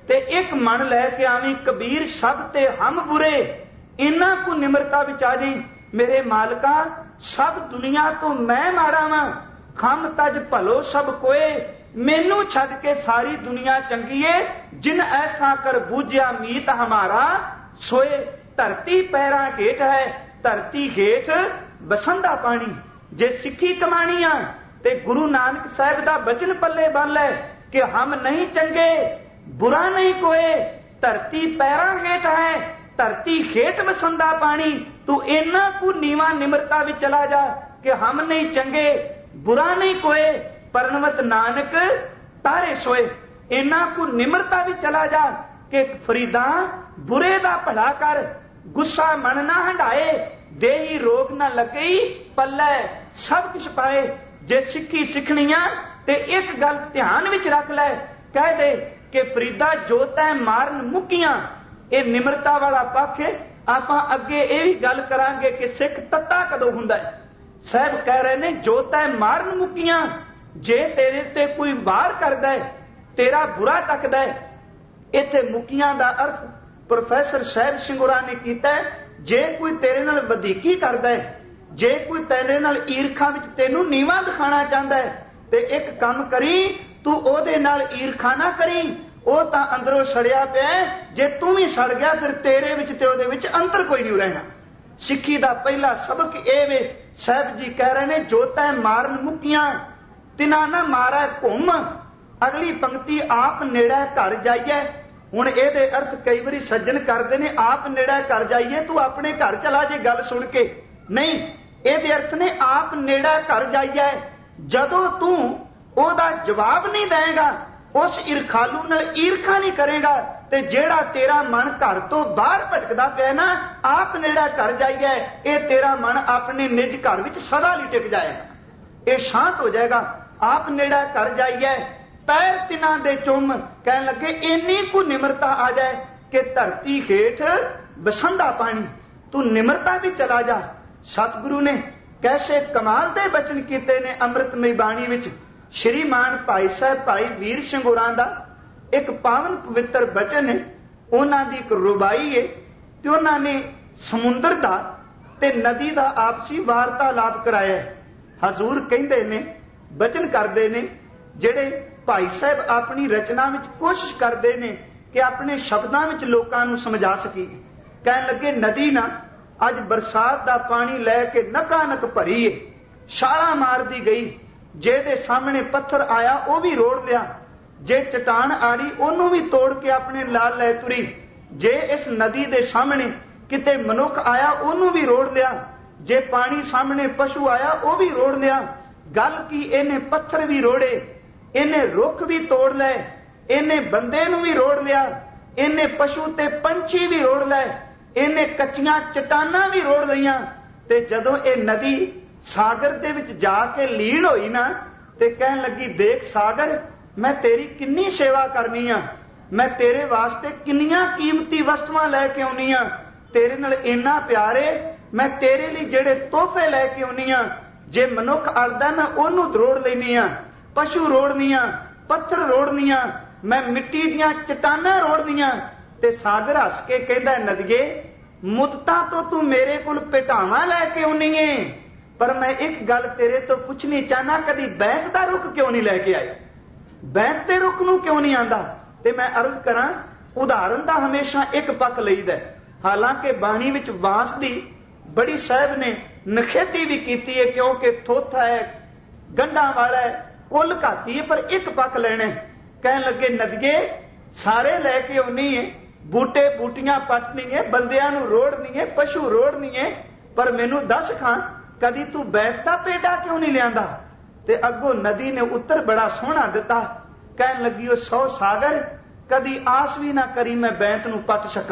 ते एक मन लैके आवी कबीर सब ते हम बुरे, इन्ना को निमरता विच आ जाई। मेरे मालका सब दुनिया तो मैं माड़ा वां, खम तज भलो सब कोए, मैनू छड्ड के सारी दुनिया चंगी है। जिन ऐसा कर बूझिया मीत हमारा, सोए धरती पैरां हेठ है, धरती हेठ बसंदा पानी। जे सिੱਖੀ कमानी आ ते गुरु नानक साहब दा बचन पल्ले बन लै कि हम नहीं चंगे बुरा नहीं कोए, धरती पैरां हेठ है, धरती हेठ बसंदा पानी। तू इन्ना को नीवा निमरता भी चला जा कि हम नहीं चंगे बुरा नहीं कोए, परनवत नानक तारे सोए। इन्ना को निमरता भी चला जा कि फरीदा बुरे दा भला कर, गुस्सा मन ना हंडाए, देही रोग ना लगई पल्ले सब कुछ पाए। जे सिੱਖੀ सिखनी आ ते एक गल ध्यान विच रख लै, कह दे कि फरीदा जो तै मारन मुक्कियां, ये निमरता वाला पक्ष है। आपां अगे ये भी गल करांगे कि सिख तत्ता कदों हुंदा है। साहब कह रहे ने जो तै मारन मुक्कियां, जे तेरे ते कोई वार करदा है, तेरा बुरा तकदा है। इत्थे मुक्कियां दा अर्थ प्रोफैसर साहब सिंगुरा ने कीता है, जे कोई तेरे नाल वधीकी करदा है, जे कोई तेरे नाल ईरखा विच तैनूं नीवा दिखाना चाहता है, ते एक काम करी, तू ओदे नाल ईरखा ना करी, ਉਹ ਤਾਂ ਅੰਦਰੋਂ ਸੜਿਆ ਪਿਆ। ਜੇ ਤੂੰ ਵੀ ਸੜ ਗਿਆ ਫਿਰ ਤੇਰੇ ਵਿੱਚ ਤੇ ਉਹਦੇ ਵਿੱਚ ਅੰਤਰ ਕੋਈ ਨਹੀਂ ਰਹਿਣਾ। ਸਿੱਖੀ ਦਾ ਪਹਿਲਾ ਸਬਕ ਇਹ ਵੇ, ਸਾਹਿਬ ਜੀ ਕਹਿ ਰਹੇ ਨੇ ਜੋ ਤੈ ਮਾਰਨ ਮੁੱਕੀਆਂ ਤਿਨਾ ਨਾ ਮਾਰੈ ਘੁੰਮ। ਅਗਲੀ ਪੰਕਤੀ ਆਪ ਨੇੜੇ ਘਰ ਜਾਈਏ। ਹੁਣ ਇਹਦੇ ਅਰਥ ਕਈ ਵਾਰੀ ਸੱਜਣ ਕਰਦੇ ਨੇ ਆਪ ਨੇੜੇ ਘਰ ਜਾਈਏ, ਤੂੰ ਆਪਣੇ ਘਰ ਚਲਾ ਜੇ ਗੱਲ ਸੁਣ ਕੇ। ਨਹੀਂ, ਇਹਦੇ ਅਰਥ ਨੇ ਆਪ ਨੇੜੇ ਘਰ ਜਾਈਏ। ਜਦੋਂ ਤੂੰ ਉਹਦਾ ਜਵਾਬ ਨਹੀਂ ਦੇਗਾ, उस ईरखालू नाल ईरखा नहीं करेगा, ते जेड़ा तेरा मन घर तो बाहर भटकदा पिया ना, आप नेड़ा घर जाइए, ये तेरा मन अपने निज घर विच सदा लई टिक जाएगा, ये शांत हो जाएगा। आप नेड़ा घर जाइए, पैर तिना दे चुम, कहन लगे इन्नी को निमरता आ जाए कि धरती हेठ बसंदा पानी। तू निमरता भी चला जा। सतगुरु ने कैसे कमाल दे बचन कीते ने अमृतमई बाणी विच। श्रीमान भाई साहब भाई वीर ਸਿੰਘ ਹੋਰਾਂ ਦਾ एक पावन पवित्र बचन है, उन्हां दी एक रुबाई है, ते उन्हां ने समुंदर दा ते नदी दा आपसी वार्तालाप कराया। हजूर कहंदे ने, बचन करदे ने, ਜਿਹੜੇ भाई साहब अपनी रचना विच कोशिश करदे ने कि अपने शब्दां विच लोकां नूं समझा सकी। कहन लगे नदी ना अज बरसात दा पानी लैके नकानक भरी है, छालां मारदी गई। जे दे सामने पत्थर आया वह भी रोड़ लिया, जे चट्टान आ रही ओनू भी तोड़ के अपने लाल लै तुरी। जे इस नदी दे सामने किते मनुख आया ओनू भी रोड़ लिया, जे पानी सामने पशु आया वह भी रोड़ लिया। गल की इन्हें पत्थर भी रोड़े, इन्हें रुख भी तोड़ लै, इन्हें बंदे नू भी रोड़ लिया, इन्हें पशु ते पंछी भी रोड़ लै, इन्हें कच्चियां चट्टानां भी रोड़ लईयां। ते जदों ये नदी सागर दे विच जाके लीन होई ना, ते कहन लगी देख सागर, मैं तेरी किन्नी सेवा करनी आ, मैं तेरे वास्ते किन्नियां कीमती वस्तुआं लैके आउनी आ, तेरे नाल इन्ना प्यार है, मैं तेरे लिए जेड़े तोहफे लैके आउनी आ। जे मनुख अड़दा मैं ओनू रोड़ लैनी आ, पशु रोड़नी आ, पत्थर रोड़नी आ, मैं मिट्टी दियां चट्टानां रोड़नी आ। ते सागर हस के कहंदा नदिए मुद्दतां तो तू मेरे कोल पिटावां लैके आउनी है, पर मैं एक गल तेरे तो पुछनी चाहना, कदी बैंत दा रुख क्यों नहीं लैके आए, बैंत दे रुख नूं क्यों नहीं आंदा। ते मैं अर्ज करां, उदाहरण दा हमेशा एक पक्ष लईदा, हालांकि बाणी विच बांस दी बड़ी साहब ने नखेती भी कीती है, क्योंकि थोथा है, गंढां वाला है, कुल घाती है, पर एक पक्ष लेना है। कहन लगे नदिए सारे लैके आउनी है, बूटे बूटियां पटनी है, बंदियां नूं रोड़नी है, पशु रोड़नी है, पर मैनू दस खां कदी तू बैठता पेड़ा क्यों नहीं लियांदा। ते अगों नदी ने उत्तर बड़ा सोहना दिता, कहन लगी ओ सौ सागर कदी आस भी ना करी मैं बैंत नूं पट सकां।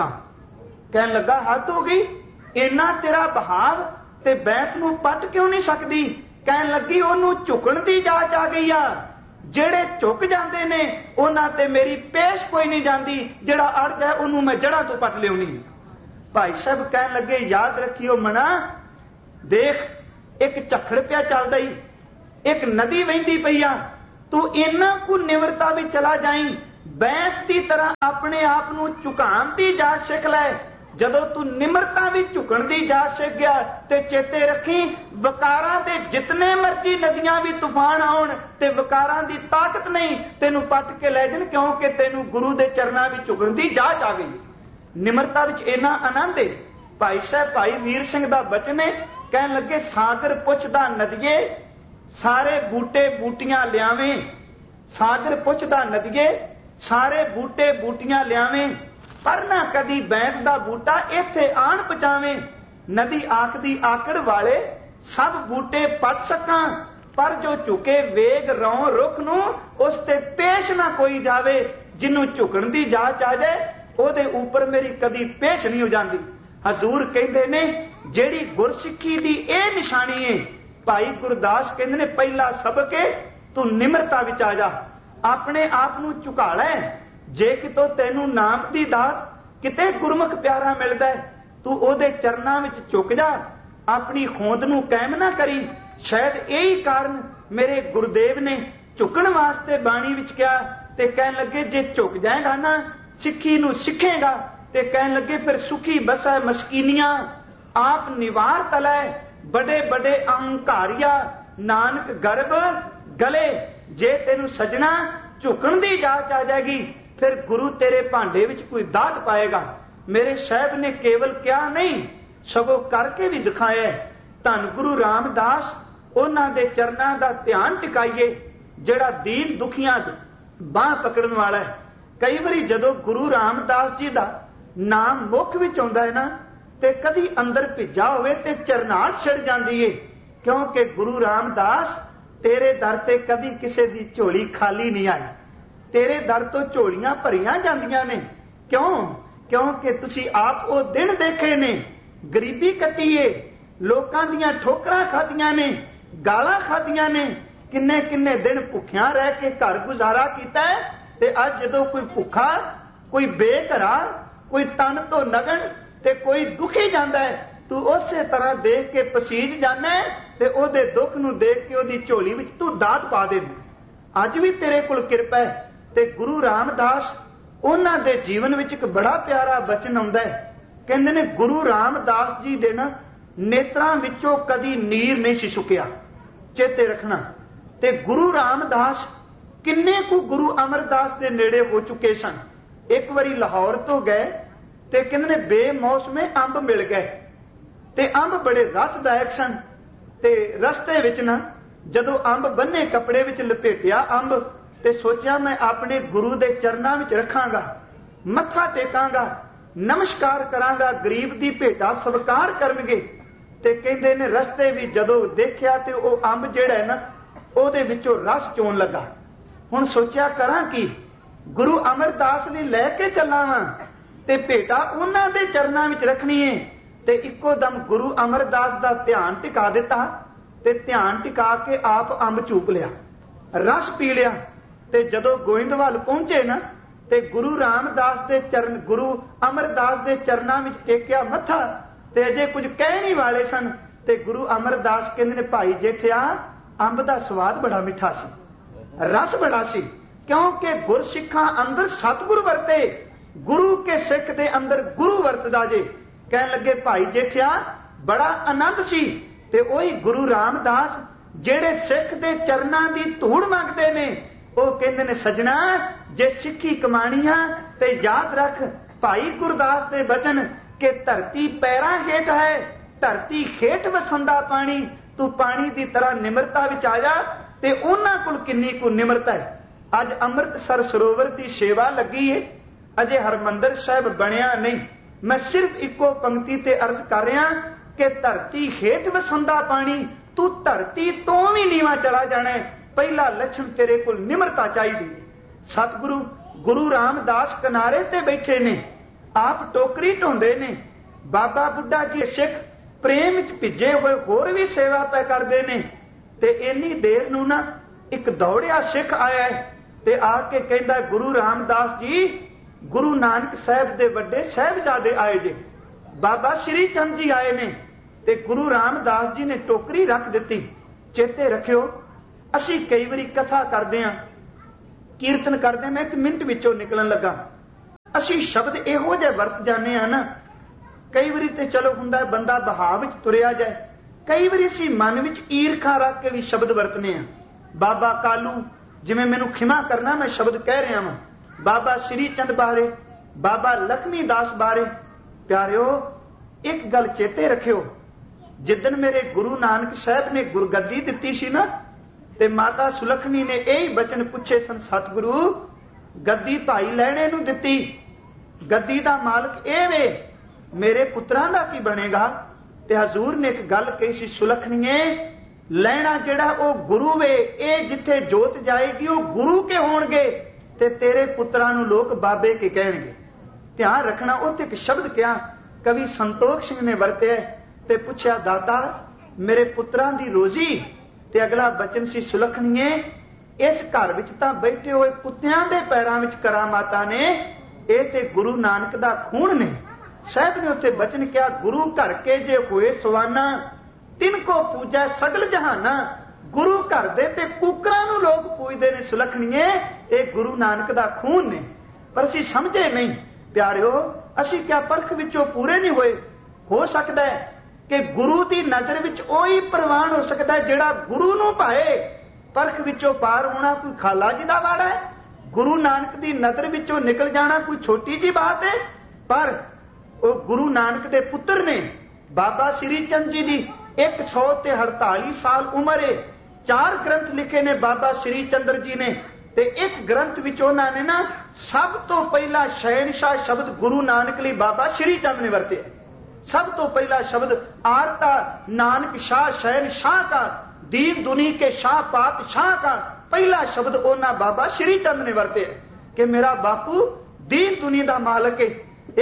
कहन लगा हद हो गई, इन्ना तेरा बहाव ते बैंत नूं पट क्यों नहीं सकदी। कहन लगी ओनू झुकण दी जाच आ गई आ, जेड़े झुक जांदे ने उन्हां ते मेरी पेश कोई नहीं जांदी, जेड़ा अड़ जाए ओनू मैं जड़ां तो पट लियाउणी। भाई साहब कहन लगे याद रखियो मना, देख एक झखड़ पिया चलदा ही, एक नदी वहिंदी पई आ, तू इन्ना को निवरता भी चला जाई, ਬੈਂਤ ਦੀ ਤਰ੍ਹਾਂ ਆਪਣੇ ਆਪ ਨੂੰ ਝੁਕਾਉਣ ਦੀ ਜਾਚ ਸਿੱਖ ਲੈ। ਜਦੋਂ ਤੂੰ ਨਿਮਰਤਾ ਵੀ ਝੁਕਣ ਦੀ ਜਾਚ ਸਿੱਖ ਗਿਆ ਤੇ ਚੇਤੇ ਰੱਖੀ, ਵਕਾਰਾਂ ਦੇ ਜਿਤਨੇ ਮਰਜ਼ੀ ਨਦੀਆਂ ਵੀ ਤੂਫਾਨ ਆਉਣ ਤੇ ਵਕਾਰਾਂ ਦੀ ਤਾਕਤ ਨਹੀਂ ਤੈਨੂੰ ਪੱਟ ਕੇ ਲੈ ਜਾਣ, ਕਿਉਂਕਿ ਤੈਨੂੰ ਗੁਰੂ ਦੇ ਚਰਨਾਂ ਵਿੱਚ ਝੁਕਣ ਦੀ ਜਾਚ ਆ ਗਈ। ਨਿਮਰਤਾ ਵਿੱਚ ਇੰਨਾ ਆਨੰਦ ਹੈ। ਭਾਈ ਸਾਹਿਬ ਭਾਈ ਵੀਰ ਸਿੰਘ ਦਾ ਬਚਨ ਹੈ, ਕਹਿਣ ਲੱਗੇ ਸਾਗਰ ਪੁੱਛਦਾ ਨਦੀਏ ਸਾਰੇ ਬੂਟੇ ਬੂਟੀਆਂ ਲਿਆਵੇਂ, ਸਾਗਰ ਪੁੱਛਦਾ ਨਦੀਏ ਸਾਰੇ ਬੂਟੇ ਬੂਟੀਆਂ ਲਿਆਵੇਂ, ਪਰ ਨਾ ਕਦੀ ਬੈਂਤ ਦਾ ਬੂਟਾ ਇੱਥੇ ਆਣ ਪਹੁੰਚਾਵੇਂ। ਨਦੀ ਆਖਦੀ ਆਕੜ ਵਾਲੇ ਸਭ ਬੂਟੇ ਪੱਟ ਸਕਾਂ, ਪਰ ਜੋ ਝੁਕੇ ਵੇਗ ਰੌਂ ਰੁੱਖ ਨੂੰ ਉਸ ਤੇ ਪੇਸ਼ ਨਾ ਕੋਈ ਜਾਵੇ। ਜਿਹਨੂੰ ਝੁਕਣ ਦੀ ਜਾਚ ਆ ਜਾਏ ਉਹਦੇ ਉੱਪਰ ਮੇਰੀ ਕਦੀ ਪੇਸ਼ ਨਹੀਂ ਹੋ ਜਾਂਦੀ। ਹਜ਼ੂਰ ਕਹਿੰਦੇ ਨੇ ਜਿਹੜੀ ਗੁਰਸਿੱਖੀ ਦੀ ਇਹ ਨਿਸ਼ਾਨੀ ਹੈ। ਭਾਈ ਗੁਰਦਾਸ ਕਹਿੰਦੇ ਨੇ ਪਹਿਲਾ ਸਬਕ ਹੈ ਤੂੰ ਨਿਮਰਤਾ ਵਿੱਚ ਆ ਜਾ, ਆਪਣੇ ਆਪ ਨੂੰ ਝੁਕਾ ਲੈ। ਜੇ ਕਿਤੋਂ ਤੈਨੂੰ ਨਾਮ ਦੀ ਦਾਤ ਕਿਤੇ ਗੁਰਮੁਖ ਪਿਆਰਾ ਮਿਲਦਾ ਤੂੰ ਉਹਦੇ ਚਰਨਾਂ ਵਿੱਚ ਝੁਕ ਜਾ, ਆਪਣੀ ਹੋਂਦ ਨੂੰ ਕਾਇਮ ਨਾ ਕਰੀ। ਸ਼ਾਇਦ ਇਹੀ ਕਾਰਨ ਮੇਰੇ ਗੁਰਦੇਵ ਨੇ ਝੁਕਣ ਵਾਸਤੇ ਬਾਣੀ ਵਿੱਚ ਕਿਹਾ ਤੇ ਕਹਿਣ ਲੱਗੇ ਜੇ ਝੁਕ ਜਾਏਗਾ ਨਾ ਸਿੱਖੀ ਨੂੰ ਸਿੱਖੇਗਾ ਤੇ ਕਹਿਣ ਲੱਗੇ ਫਿਰ ਸੁਖੀ ਬਸੈ ਮਸਕੀਨੀਆਂ ਆਪ ਨਿਵਾਰ ਤਲੈ ਬੜੇ ਬੜੇ ਅਹੰਕਾਰੀਆ ਨਾਨਕ ਗਰਭ ਗਲੇ। ਜੇ ਤੈਨੂੰ ਸਜਣਾ ਝੁਕਣ ਦੀ ਜਾਚ ਆ ਜਾਏਗੀ ਫਿਰ ਗੁਰੂ ਤੇਰੇ ਭਾਂਡੇ ਵਿੱਚ ਕੋਈ ਦਾਤ ਪਾਏਗਾ। ਮੇਰੇ ਸਾਹਿਬ ਨੇ ਕੇਵਲ ਕਿਹਾ ਨਹੀਂ ਸਗੋਂ ਕਰਕੇ ਵੀ ਦਿਖਾਇਆ। ਧੰਨ ਗੁਰੂ ਰਾਮਦਾਸ ਉਹਨਾਂ ਦੇ ਚਰਨਾਂ ਦਾ ਧਿਆਨ ਟਿਕਾਈਏ ਜਿਹੜਾ ਦੀਨ ਦੁਖੀਆਂ ਦੀ ਬਾਂਹ ਪਕੜਨ ਵਾਲਾ ਹੈ। ਕਈ ਵਾਰੀ ਜਦੋਂ ਗੁਰੂ ਰਾਮਦਾਸ ਜੀ ਦਾ ਨਾਮ ਮੁੱਖ ਵਿੱਚ ਆਉਂਦਾ ਹੈ ਨਾ ਤੇ ਕਦੀ ਅੰਦਰ ਭਿੱਜਾ ਹੋਵੇ ਤੇ ਚਰਨਾਹਟ ਛਿੜ ਜਾਂਦੀ ਏ, ਕਿਉਂਕਿ ਗੁਰੂ ਰਾਮਦਾਸ ਤੇਰੇ ਦਰ ਤੇ ਕਦੀ ਕਿਸੇ ਦੀ ਝੋਲੀ ਖਾਲੀ ਨਹੀਂ ਆਈ। ਤੇਰੇ ਦਰ ਤੋਂ ਝੋਲੀਆਂ ਭਰੀਆਂ ਜਾਂਦੀਆਂ ਨੇ। ਕਿਉਂ? ਕਿਉਂਕਿ ਤੁਸੀਂ ਆਪ ਉਹ ਦਿਨ ਦੇਖੇ ਨੇ, ਗਰੀਬੀ ਕੱਟੀ ਏ, ਲੋਕਾਂ ਦੀਆਂ ਠੋਕਰਾਂ ਖਾਧੀਆਂ ਨੇ, ਗਾਲਾਂ ਖਾਧੀਆਂ ਨੇ, ਕਿੰਨੇ ਕਿੰਨੇ ਦਿਨ ਭੁੱਖਿਆਂ ਰਹਿ ਕੇ ਘਰ ਗੁਜ਼ਾਰਾ ਕੀਤਾ ਤੇ ਅੱਜ ਜਦੋਂ ਕੋਈ ਭੁੱਖਾ, ਕੋਈ ਬੇਘਰਾ, ਕੋਈ ਤਨ ਤੋਂ ਨਗਨ ਤੇ ਕੋਈ ਦੁਖੀ ਜਾਂਦਾ ਹੈ ਤੂੰ ਉਸੇ ਤਰ੍ਹਾਂ ਦੇਖ ਕੇ ਪਸੀਜ ਜਾਂਦਾ ਤੇ ਉਹਦੇ ਦੁੱਖ ਨੂੰ ਦੇਖ ਕੇ ਉਹਦੀ ਝੋਲੀ ਵਿੱਚ ਤੂੰ ਦਾਤ ਪਾ ਦੇ। ਅੱਜ ਵੀ ਤੇਰੇ ਕੋਲ ਕਿਰਪਾ ਹੈ। ਤੇ ਗੁਰੂ ਰਾਮਦਾਸ ਉਹਨਾਂ ਦੇ ਜੀਵਨ ਵਿੱਚ ਇੱਕ ਬੜਾ ਪਿਆਰਾ ਬਚਨ ਆਉਂਦਾ ਹੈ। ਕਹਿੰਦੇ ਨੇ ਗੁਰੂ ਰਾਮਦਾਸ ਜੀ ਦੇ ਨਾ ਨੇਤਰਾਂ ਵਿੱਚੋਂ ਕਦੀ ਨੀਰ ਨਹੀਂ ਸੀ ਸੁੱਕਿਆ, ਚੇਤੇ ਰੱਖਣਾ। ਤੇ ਗੁਰੂ ਰਾਮਦਾਸ ਕਿੰਨੇ ਕੁ ਗੁਰੂ ਅਮਰਦਾਸ ਦੇ ਨੇੜੇ ਹੋ ਚੁੱਕੇ ਸਨ। ਇੱਕ ਵਾਰੀ ਲਾਹੌਰ ਤੋਂ ਗਏ ਤੇ ਕਹਿੰਦੇ ਨੇ ਬੇਮੌਸਮੇ ਅੰਬ ਮਿਲ ਗਏ ਤੇ ਅੰਬ ਬੜੇ ਰਸਦਾਇਕ ਸਨ। ਤੇ ਰਸਤੇ ਵਿੱਚ ਨਾ ਜਦੋਂ ਅੰਬ ਬੰਨੇ ਕੱਪੜੇ ਵਿੱਚ ਲਪੇਟਿਆ ਅੰਬ ਤੇ ਸੋਚਿਆ ਮੈਂ ਆਪਣੇ ਗੁਰੂ ਦੇ ਚਰਨਾਂ ਵਿੱਚ ਰੱਖਾਂਗਾ, ਮੱਥਾ ਟੇਕਾਂਗਾ, ਨਮਸਕਾਰ ਕਰਾਂਗਾ, ਗਰੀਬ ਦੀ ਭੇਟਾ ਸਵੀਕਾਰ ਕਰਨਗੇ। ਤੇ ਕਹਿੰਦੇ ਨੇ ਰਸਤੇ ਵੀ ਜਦੋਂ ਦੇਖਿਆ ਤੇ ਉਹ ਅੰਬ ਜਿਹੜਾ ਹੈ ਨਾ ਉਹਦੇ ਵਿੱਚੋਂ ਰਸ ਚੋਣ ਲੱਗਾ। ਹੁਣ ਸੋਚਿਆ ਕਰਾਂ ਕੀ, ਗੁਰੂ ਅਮਰਦਾਸ ਲਈ ਲੈ ਕੇ ਚੱਲਾਂ ਵਾਂ ਤੇ ਭੇਟਾ ਉਹਨਾਂ ਦੇ ਚਰਨਾਂ ਵਿੱਚ ਰੱਖਣੀ ਏ। ਤੇ ਇੱਕੋ ਦਮ ਗੁਰੂ ਅਮਰਦਾਸ ਦਾ ਧਿਆਨ ਟਿਕਾ ਦਿੱਤਾ ਤੇ ਧਿਆਨ ਟਿਕਾ ਕੇ ਆਪ ਅੰਬ ਚੂਪ ਲਿਆ, ਰਸ ਪੀ ਲਿਆ। ਤੇ ਜਦੋਂ ਗੋਇੰਦਵਾਲ ਪਹੁੰਚੇ ਨਾ ਤੇ ਗੁਰੂ ਰਾਮਦਾਸ ਦੇ ਚਰਨ, ਗੁਰੂ ਅਮਰਦਾਸ ਦੇ ਚਰਨਾਂ ਵਿੱਚ ਟੇਕਿਆ ਮੱਥਾ ਤੇ ਅਜੇ ਕੁਝ ਕਹਿਣ ਹੀ ਵਾਲੇ ਸਨ ਤੇ ਗੁਰੂ ਅਮਰਦਾਸ ਕਹਿੰਦੇ ਨੇ ਭਾਈ ਜੇਠਿਆ ਅੰਬ ਦਾ ਸਵਾਦ ਬੜਾ ਮਿੱਠਾ ਸੀ, ਰਸ ਬੜਾ ਸੀ, ਕਿਉਂਕਿ ਗੁਰਸਿੱਖਾਂ ਅੰਦਰ ਸਤਿਗੁਰ ਵਰਤੇ, ਗੁਰੂ ਕੇ ਸਿੱਖ ਦੇ ਅੰਦਰ ਗੁਰੂ ਵਰਤਦਾ ਜੇ। ਕਹਿਣ ਲੱਗੇ ਭਾਈ ਜੇਠਿਆ ਬੜਾ ਆਨੰਦ ਸੀ। ਤੇ ਉਹੀ ਗੁਰੂ ਰਾਮਦਾਸ ਜਿਹੜੇ ਸਿੱਖ ਦੇ ਚਰਨਾਂ ਦੀ ਧੂੜ ਮੰਗਦੇ ਨੇ ਉਹ ਕਹਿੰਦੇ ਨੇ ਸਜਣਾ ਜੇ ਸਿੱਖੀ ਕਮਾਣੀਆਂ ਤੇ ਯਾਦ ਰੱਖ ਭਾਈ ਗੁਰਦਾਸ ਦੇ ਬਚਨ ਕਿ ਧਰਤੀ ਪੈਰਾਂ ਹੇਠ ਹੈ, ਧਰਤੀ ਹੇਠ ਵਸੰਦਾ ਪਾਣੀ, ਤੂੰ ਪਾਣੀ ਦੀ ਤਰ੍ਹਾਂ ਨਿਮਰਤਾ ਵਿੱਚ ਆ ਜਾ। ਤੇ ਉਹਨਾਂ ਕੋਲ ਕਿੰਨੀ ਕੁ ਨਿਮਰਤਾ ਹੈ। ਅੱਜ ਅੰਮ੍ਰਿਤਸਰ ਸਰੋਵਰ ਦੀ ਸੇਵਾ ਲੱਗੀ ਏ, ਅਜੇ ਹਰਮੰਦਰ ਸਾਹਿਬ ਬਣਿਆ ਨਹੀਂ। ਮੈਂ ਸਿਰਫ ਇੱਕੋ ਪੰਕਤੀ ਤੇ ਅਰਜ਼ ਕਰ ਰਿਹਾ ਕਿ ਧਰਤੀ ਹੇਠ ਵਸੰਦਾ ਪਾਣੀ, ਤੂੰ ਧਰਤੀ ਤੋਂ ਵੀ ਨੀਵਾਂ ਚਲਾ ਜਾਣਾ ਹੈ। ਪਹਿਲਾ ਲੱਛਣ ਤੇਰੇ ਕੋਲ ਨਿਮਰਤਾ ਚਾਹੀਦੀ। ਸਤਿਗੁਰੂ ਗੁਰੂ ਰਾਮਦਾਸ ਕਿਨਾਰੇ ਤੇ ਬੈਠੇ ਨੇ, ਆਪ ਟੋਕਰੀ ਢੋਂਦੇ ਨੇ। ਬਾਬਾ ਬੁੱਢਾ ਜੀ ਸਿੱਖ ਪ੍ਰੇਮ ਵਿੱਚ ਭਿੱਜੇ ਹੋਏ ਹੋਰ ਵੀ ਸੇਵਾ ਪੈ ਕਰਦੇ ਨੇ। ਤੇ ਇੰਨੀ ਦੇਰ ਨੂੰ ਨਾ ਇੱਕ ਦੌੜਿਆ ਸਿੱਖ ਆਇਆ ਤੇ ਆ ਕੇ ਕਹਿੰਦਾ ਗੁਰੂ ਰਾਮਦਾਸ ਜੀ ਗੁਰੂ ਨਾਨਕ ਸਾਹਿਬ ਦੇ ਵੱਡੇ ਸਾਹਿਬਜ਼ਾਦੇ ਆਏ ਜੇ, ਬਾਬਾ ਸ਼੍ਰੀ ਚੰਦ ਜੀ ਆਏ ਨੇ। ਤੇ ਗੁਰੂ ਰਾਮਦਾਸ ਜੀ ਨੇ ਟੋਕਰੀ ਰੱਖ ਦਿੱਤੀ। ਚੇਤੇ ਰੱਖਿਓ ਅਸੀਂ ਕਈ ਵਾਰੀ ਕਥਾ ਕਰਦੇ ਹਾਂ ਕੀਰਤਨ ਕਰਦੇ ਮੈਂ 1 ਮਿੰਟ ਵਿੱਚੋਂ ਨਿਕਲਣ ਲੱਗਾ। ਅਸੀਂ ਸ਼ਬਦ ਇਹੋ ਜਿਹੇ ਵਰਤ ਜਾਂਦੇ ਹਾਂ ਨਾ, ਕਈ ਵਾਰੀ ਤੇ ਚਲੋ ਹੁੰਦਾ ਬੰਦਾ ਬਹਾਵ ਵਿੱਚ ਤੁਰਿਆ ਜਾਏ, ਕਈ ਵਾਰੀ ਅਸੀਂ ਮਨ ਵਿੱਚ ਈਰਖਾ ਰੱਖ ਕੇ ਵੀ ਸ਼ਬਦ ਵਰਤਨੇ ਆ। ਬਾਬਾ ਕਾਲੂ, ਜਿਵੇਂ ਮੈਨੂੰ ਖਿਮਾ ਕਰਨਾ ਮੈਂ ਸ਼ਬਦ ਕਹਿ ਰਿਹਾ ਵਾਂ, ਬਾਬਾ ਸ਼੍ਰੀ ਚੰਦ ਬਾਰੇ, ਬਾਬਾ ਲਖਮੀ ਦਾਸ ਬਾਰੇ। ਪਿਆਰਿਓ, ਇੱਕ ਗੱਲ ਚੇਤੇ ਰੱਖਿਓ, ਜਿੱਦਣ ਮੇਰੇ ਗੁਰੂ ਨਾਨਕ ਸਾਹਿਬ ਨੇ ਗੁਰਗੱਦੀ ਦਿੱਤੀ ਸੀ ਨਾ, ਤੇ ਮਾਤਾ ਸੁਲੱਖਣੀ ਨੇ ਇਹੀ ਬਚਨ ਪੁੱਛੇ ਸਨ, ਸਤਿਗੁਰੂ ਗੱਦੀ ਭਾਈ ਲਹਿਣੇ ਨੂੰ ਦਿੱਤੀ, ਗੱਦੀ ਦਾ ਮਾਲਕ ਇਹ ਵੇ, ਮੇਰੇ ਪੁੱਤਰਾਂ ਦਾ ਕੀ ਬਣੇਗਾ? ਤੇ ਹਜ਼ੂਰ ਨੇ ਇੱਕ ਗੱਲ ਕਹੀ ਸੀ, ਸੁਲੱਖਣੀਏ ਲਹਿਣਾ ਜਿਹੜਾ ਉਹ ਗੁਰੂ ਵੇ, ਇਹ ਜਿੱਥੇ ਜੋਤ ਜਾਏਗੀ ਉਹ ਗੁਰੂ ਕੇ ਹੋਣਗੇ, ਤੇ ਤੇਰੇ ਪੁੱਤਰਾਂ ਨੂੰ ਲੋਕ ਬਾਬੇ ਕੇ ਕਹਿਣਗੇ। ਧਿਆਨ ਰੱਖਣਾ। ਉੱਥੇ ਇੱਕ ਸ਼ਬਦ ਕਿਹਾ ਕਵੀ ਸੰਤੋਖ ਸਿੰਘ ਨੇ ਵਰਤਿਆ ਤੇ ਪੁੱਛਿਆ, ਦਾਤਾ ਮੇਰੇ ਪੁੱਤਰਾਂ ਦੀ ਰੋਜ਼ੀ? ਤੇ ਅਗਲਾ ਬਚਨ ਸੀ, ਸੁਲੱਖਣੀਏ ਇਸ ਘਰ ਵਿੱਚ ਤਾਂ ਬੈਠੇ ਹੋਏ ਕੁੱਤਿਆਂ ਦੇ ਪੈਰਾਂ ਵਿੱਚ ਕਰਾਮਾਤਾਂ ਨੇ, ਇਹ ਤੇ ਗੁਰੂ ਨਾਨਕ ਦਾ ਖੂਨ ਨੇ। ਸਾਹਿਬ ਨੇ ਉੱਥੇ ਬਚਨ ਕਿਹਾ, ਗੁਰੂ ਘਰ ਕੇ ਜੇ ਹੋਏ ਸਵਾਨਾ, ਤਿੰਨ ਕੋ ਪੂਜੈ ਸਗਲ ਜਹਾਨਾ। ਗੁਰੂ ਘਰ ਦੇ ਤੇ ਕੁਕਰਾਂ ਨੂੰ ਲੋਕ ਪੂਜਦੇ ਨੇ। ਸੁਲੱਖਣੀਏ ਇਹ ਗੁਰੂ ਨਾਨਕ ਦਾ ਖੂਨ ਨੇ, ਪਰ ਅਸੀਂ ਸਮਝੇ ਨਹੀਂ। ਪਿਆਰਿਓ, ਅਸੀਂ ਕਿਆ ਪਰਖ ਵਿੱਚੋਂ ਪੂਰੇ ਨਹੀਂ ਹੋਏ? ਹੋ ਸਕਦਾ ਹੈ ਕਿ ਗੁਰੂ ਦੀ ਨਜ਼ਰ ਵਿੱਚ ਉਹੀ ਪ੍ਰਵਾਨ ਹੋ ਸਕਦਾ ਜਿਹੜਾ ਗੁਰੂ ਨੂੰ ਭਾਏ। ਪਰਖ ਵਿੱਚੋਂ ਪਾਰ ਹੋਣਾ ਕੋਈ ਖਾਲਾ ਜੀ ਦਾ ਵਾੜਾ ਹੈ? ਗੁਰੂ ਨਾਨਕ ਦੀ ਨਜ਼ਰ ਵਿੱਚੋਂ ਨਿਕਲ ਜਾਣਾ ਕੋਈ ਛੋਟੀ ਜੀ ਬਾਤ ਹੈ? ਪਰ ਉਹ ਗੁਰੂ ਨਾਨਕ ਦੇ ਪੁੱਤਰ ਨੇ। ਬਾਬਾ ਸ਼੍ਰੀ ਚੰਦ ਜੀ ਦੀ 148 ਸਾਲ ਉਮਰ ਹੈ। 4 ਗ੍ਰੰਥ ਲਿਖੇ ਨੇ ਬਾਬਾ ਸ਼੍ਰੀ ਚੰਦਰ ਜੀ ਨੇ, ਤੇ ਇੱਕ ਗ੍ਰੰਥ ਵਿੱਚ ਉਹਨਾਂ ਨੇ ਨਾ ਸਭ ਤੋਂ ਪਹਿਲਾ ਸ਼ਹਿਨशाह ਸ਼ਬਦ ਗੁਰੂ ਨਾਨਕ ਲਈ ਬਾਬਾ ਸ਼੍ਰੀ ਚੰਦ ਨੇ ਵਰਤਿਆ। सब तो पहला शब्द आरता नानक शाह शहनशाह का, दीन दुनी के शाह पातशाह का पहला शब्द ओना बाबा श्री चंद ने वरते कि मेरा बापू दीन दुनी का मालक है।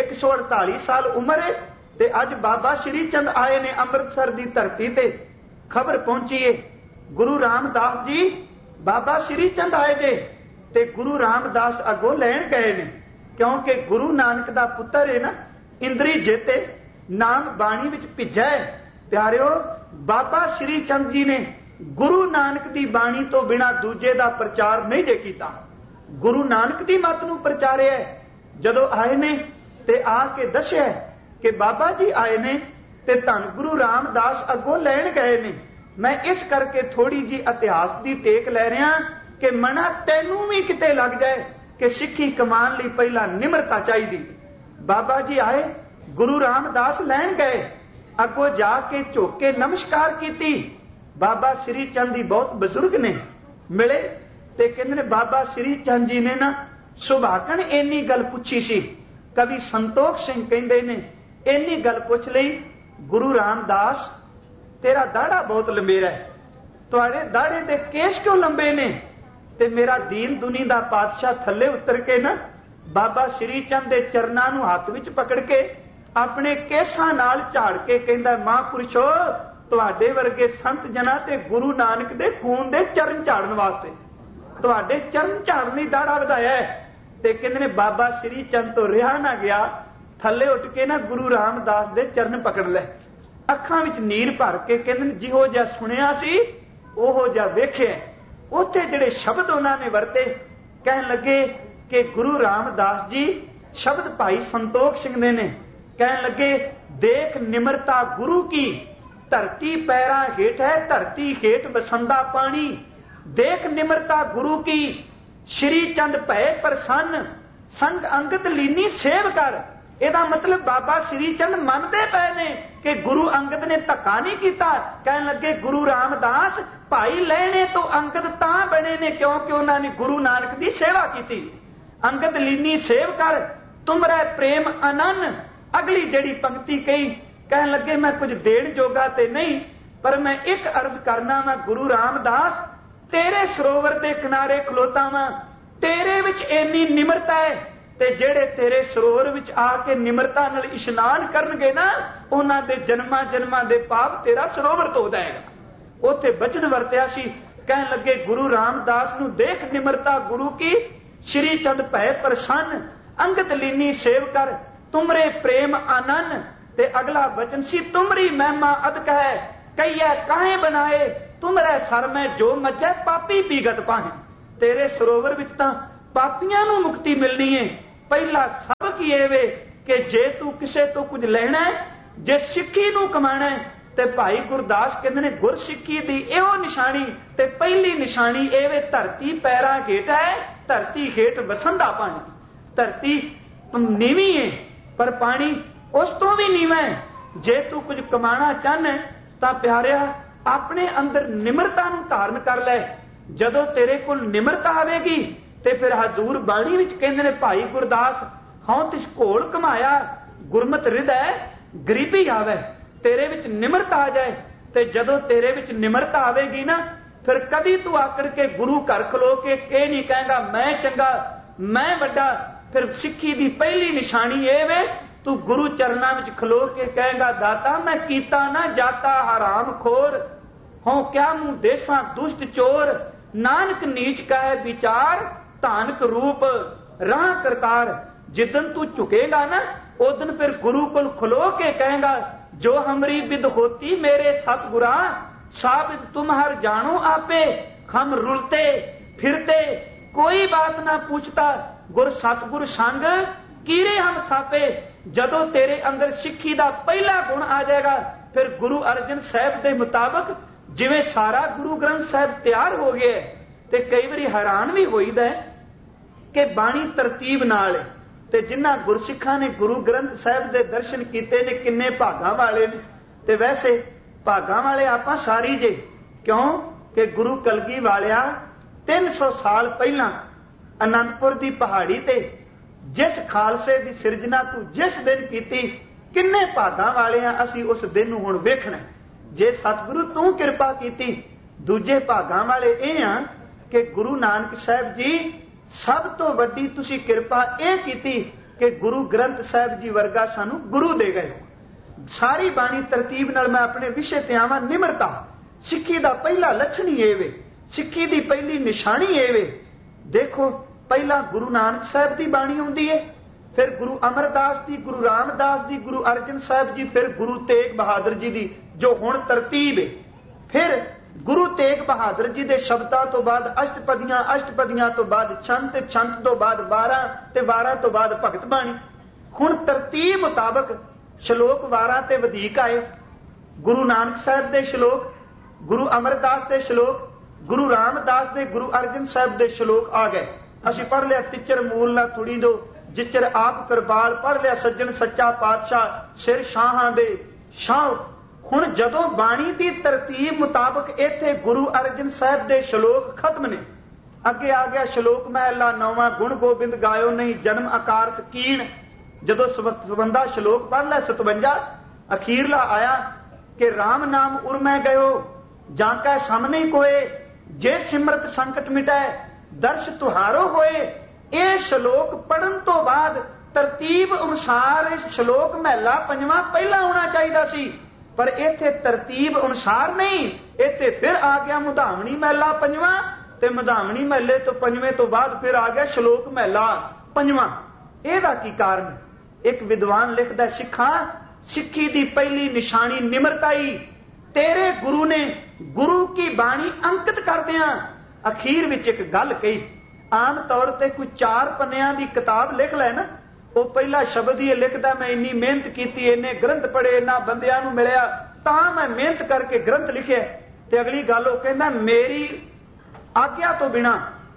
148 साल उम्र है ते अज बाबा श्री चंद आए ने अमृतसर की धरती ते। खबर पहुंची है गुरु रामदास जी बाबा श्री चंद आए जे, ते गुरु रामदास अगों लैन गए ने, क्योंकि गुरु नानक का पुत्र है ना, इंद्री जेते नाम बाणी विच भिजा है। प्यारिओ, बाबा श्री चंद जी ने गुरु नानक की बाणी तो बिना दूजे का प्रचार नहीं जे कीता, गुरु नानक की मत नूं प्रचारिया। जदों आए ने ते आके दस्सिया कि बाबा जी आए ने ते धन गुरु रामदास अगों लैन गए ने। मैं इस करके थोड़ी जी इतिहास की टेक लै रहा कि मना तैनूं भी किते लग जाए कि सिक्खी कमान लई पहला निमरता चाहिदी। बाबा जी आए, गुरु रामदास लैन गए, अगों जाके झुक के नमस्कार की। बाबा श्री चंद जी बहुत बजुर्ग ने, मिले ते कहंदे ने बाबा श्री चंद जी ने ना सुभागण इन्नी गल पुछी सी। कवि संतोख सिंह कहंदे ने इन्नी गल पुछ लई, गुरु रामदास तेरा दाड़ा बहुत लंबेरा है, तुहाडे दाड़े दे केस क्यों लंबे ने? ते मेरा दीन दुनी दा पातशाह थल्ले उतर के ना बाबा श्री चंद दे चरनां नूं हत्थ विच पकड़ के अपने केसां नाल झाड़ के कहंदा, महापुरुषो तुहाडे वर्गे संत जना ते गुरु नानक दे खून दे चरण झाड़न वास्ते तुहाडे चरण झाड़न लई दाड़ा वधाया है। ते कहंदे ने बाबा श्री चंद तो रिहा ना गया, थल्ले उठ के ना गुरु रामदास दे चरण पकड़ ले, अखां विच नीर भर के कहंदे ने जिहो जिहा सुनिया सी ओहो जिहा वेखिया। उत्थे जिहड़े शब्द उन्हां ने वरते, कहण लगे कि गुरु रामदास जी शब्द भाई संतोख सिंह दे ने, कहन लगे देख निमरता गुरु की, धरती पैरा हेठ है धरती हेठ बसंदा पानी। देख निमरता गुरु की, श्री चंद भय प्रसन्न, संग अंगत लीनी सेव कर। ਇਹਦਾ मतलब बाबा श्री चंद मनते पे ने कि गुरु अंगद ने धक्का नहीं किया। कहन लगे गुरु रामदास भाई लैने तो अंगद तां बने ने क्योंकि उन्होंने गुरु नानक की सेवा की। अंगद लीनी सेव कर तुमरा प्रेम अनन। अगली जड़ी पंक्ति कही, कहन लगे मैं कुछ देण जोगा ते नहीं, पर मैं एक अर्ज करना मैं गुरु रामदास तेरे सरोवर के किनारे खलोता वां, तेरे विच इन्नी निमरता है ते जेड़े तेरे सरोवर विच आके निमरता नाल इशनान करनगे ना उन्हां दे जन्मां जन्मां दे पाप तेरा सरोवर धो जाएगा। उत्थे बचन वरतिया सी, कहन लगे गुरु रामदास नूं देख निमरता गुरु की, श्री चंद भय प्रसन्न, अंगत लीनी सेव कर तुमरे प्रेम आनन। ते अगला वचन सी तुमरी महिमा अदक है, कहिए काहे बनाए तुमरे सर में जो मज्जै पापी पीगत पाहे। तेरे सरोवर विच तां पापियां नूं मुक्ति मिलनी है। पहला सबक ये वे कि जे तू किसे तो कुछ लेना है, जे सिक्खी नूं कमाना है, ते भाई गुरदास कहते ने गुरसिੱਖੀ दी इहो निशानी ते पहली निशानी ਇਹ ਵੇ ਧਰਤੀ ਪੈਰਾਂ ਹੇਠ है, धरती हेठ वसंदा पानी। धरती नीवी है पर पानी उस तो भी नीवा है। जे तू कुछ कमाना चाहना तां प्यारिया अपने अंदर निमरता नूं धारण कर लै। जदों तेरे कोल निमरता आवेगी ते फिर हजूर बाणी विच कहंदे ने भाई गुरदास हौं तिस घोल कमाया गुरमत हृदय गरीबी आवे। तेरे विच निमरता आ जाए ते जदों तेरे विच निमरता आवेगी ना, फिर कदी तू आकड़ के गुरु घर खलो के ये नहीं कहेगा मैं चंगा मैं वड्डा। फिर सिੱਖੀ दी पहली निशानी ये वे तू गुरु चरना विच खलो के कहेगा दाता मैं कीता ना जाता हराम खोर, हों क्या मुंह देसा दुष्ट चोर। नानक नीच का है विचार धानक रूप राह करतार। जिदन तू झुकेगा ना उदन फिर गुरु को खलो के कहेगा जो हमरी विद होती मेरे सतगुरा, साबित तुम हर जानो आपे। हम रुलते फिरते कोई बात ना पूछता, गुर सतगुर संग कीरे हम थापे। जदों तेरे अंदर सिੱਖੀ ਦਾ पहला गुण आ जाएगा, फिर गुरु अर्जन साहब के मुताबिक जिवें सारा गुरु ग्रंथ साहब तैयार हो गया ते कई बारी हैरान भी होईदा कि बाणी तरतीब नाल ते जिन्हां गुरसिੱਖਾਂ ने गुरु ग्रंथ साहब के दर्शन किए ने किन्ने भागां वाले ने। ते वैसे भागां वाले आपां सारी जे क्यों कि गुरु कलगी वालिया 300 साल पहला आनंदपुर की पहाड़ी ते जिस खालसे की सिरजना तू जिस दिन कीती किन्ने भागां वालिया असी उस दिन नूं हुण वेखना। जे सतगुरु तू किरपा कीती दूजे भागां वाले ये आ कि गुरु नानक साहब जी सब तो वड्डी तुसी किरपा यह कीती कि गुरु ग्रंथ साहब जी वर्गा सानू गुरु दे गए। सारी बाणी तरतीब नाल मैं अपने विषय ते आवां। निमरता सिੱਖੀ दा पहला लक्षण ही वे, सिੱਖੀ दी पहली निशानी ये वे। देखो पहला गुरु नानक साहब की बाणी आउंदी है, फिर गुरु अमरदास की, गुरु रामदास की, गुरु अर्जन साहब जी, फिर गुरु तेग बहादुर जी की जो हुण तरतीब है। फिर गुरु तेग बहादुर जी के शब्दां तो बाद अष्टपदियां, अष्टपदियां तो बाद छंत, छंत तो बाद 12 ते 12 तो बाद भगत बाणी। हुण तरतीब मुताबक श्लोक 12 ते वधीक आए। गुरु नानक साहब के श्लोक, गुरु अमरदास के श्लोक, गुरु रामदास के, गुरु अर्जन साहब के श्लोक आ गए। असी पढ़ लिया तिचर मूल ना थुड़ी दो जिचर आप करबाल, पढ़ लिया सज्जन सच्चा पातशाह सिर शाहां दे शाह। हुण जदों बाणी की तरतीब मुताबक इत्थे गुरु अर्जन साहब के श्लोक खत्म ने, अगे आ गया श्लोक महला 9वां गुण गोबिंद गायो नहीं जन्म अकारथ कीण। जदों सबंधा श्लोक पढ़ लिया 57 अखीरला आया कि राम नाम उर्मै गयो जांकै सामने कोए, जे सिमरत संकट मिटाए दर्श तुहारो होए। यह श्लोक पढ़न तो बाद तरतीब अनुसार इस श्लोक महला 5वां पहला होना चाहिए सी, पर इत्थे तरतीब अनुसार नहीं। इत्थे फिर आ गया मुधावनी महला 5वां ते मुधावनी महले तो 5वें तो बाद फिर आ गया श्लोक महला 5वां। ਇਹਦਾ की कारण? एक विद्वान लिखदा सिखा सिੱਖੀ दी पहली निशानी निमरता ही। तेरे गुरु ने गुरु की बाणी अंकित करदियां अखीर विच एक गल कही। आम तौर ते कोई 4 पन्नियां दी किताब लिख लै ना, वो पहला शब्द ही लिखदा मैं इन्नी मेहनत की, इन्ने ग्रंथ पढ़े, इन्ना बंदियां नूं मिलिया तां मैं मेहनत करके ग्रंथ लिखे। ते अगली गल वो कहंदा मेरी आग्या तो बिना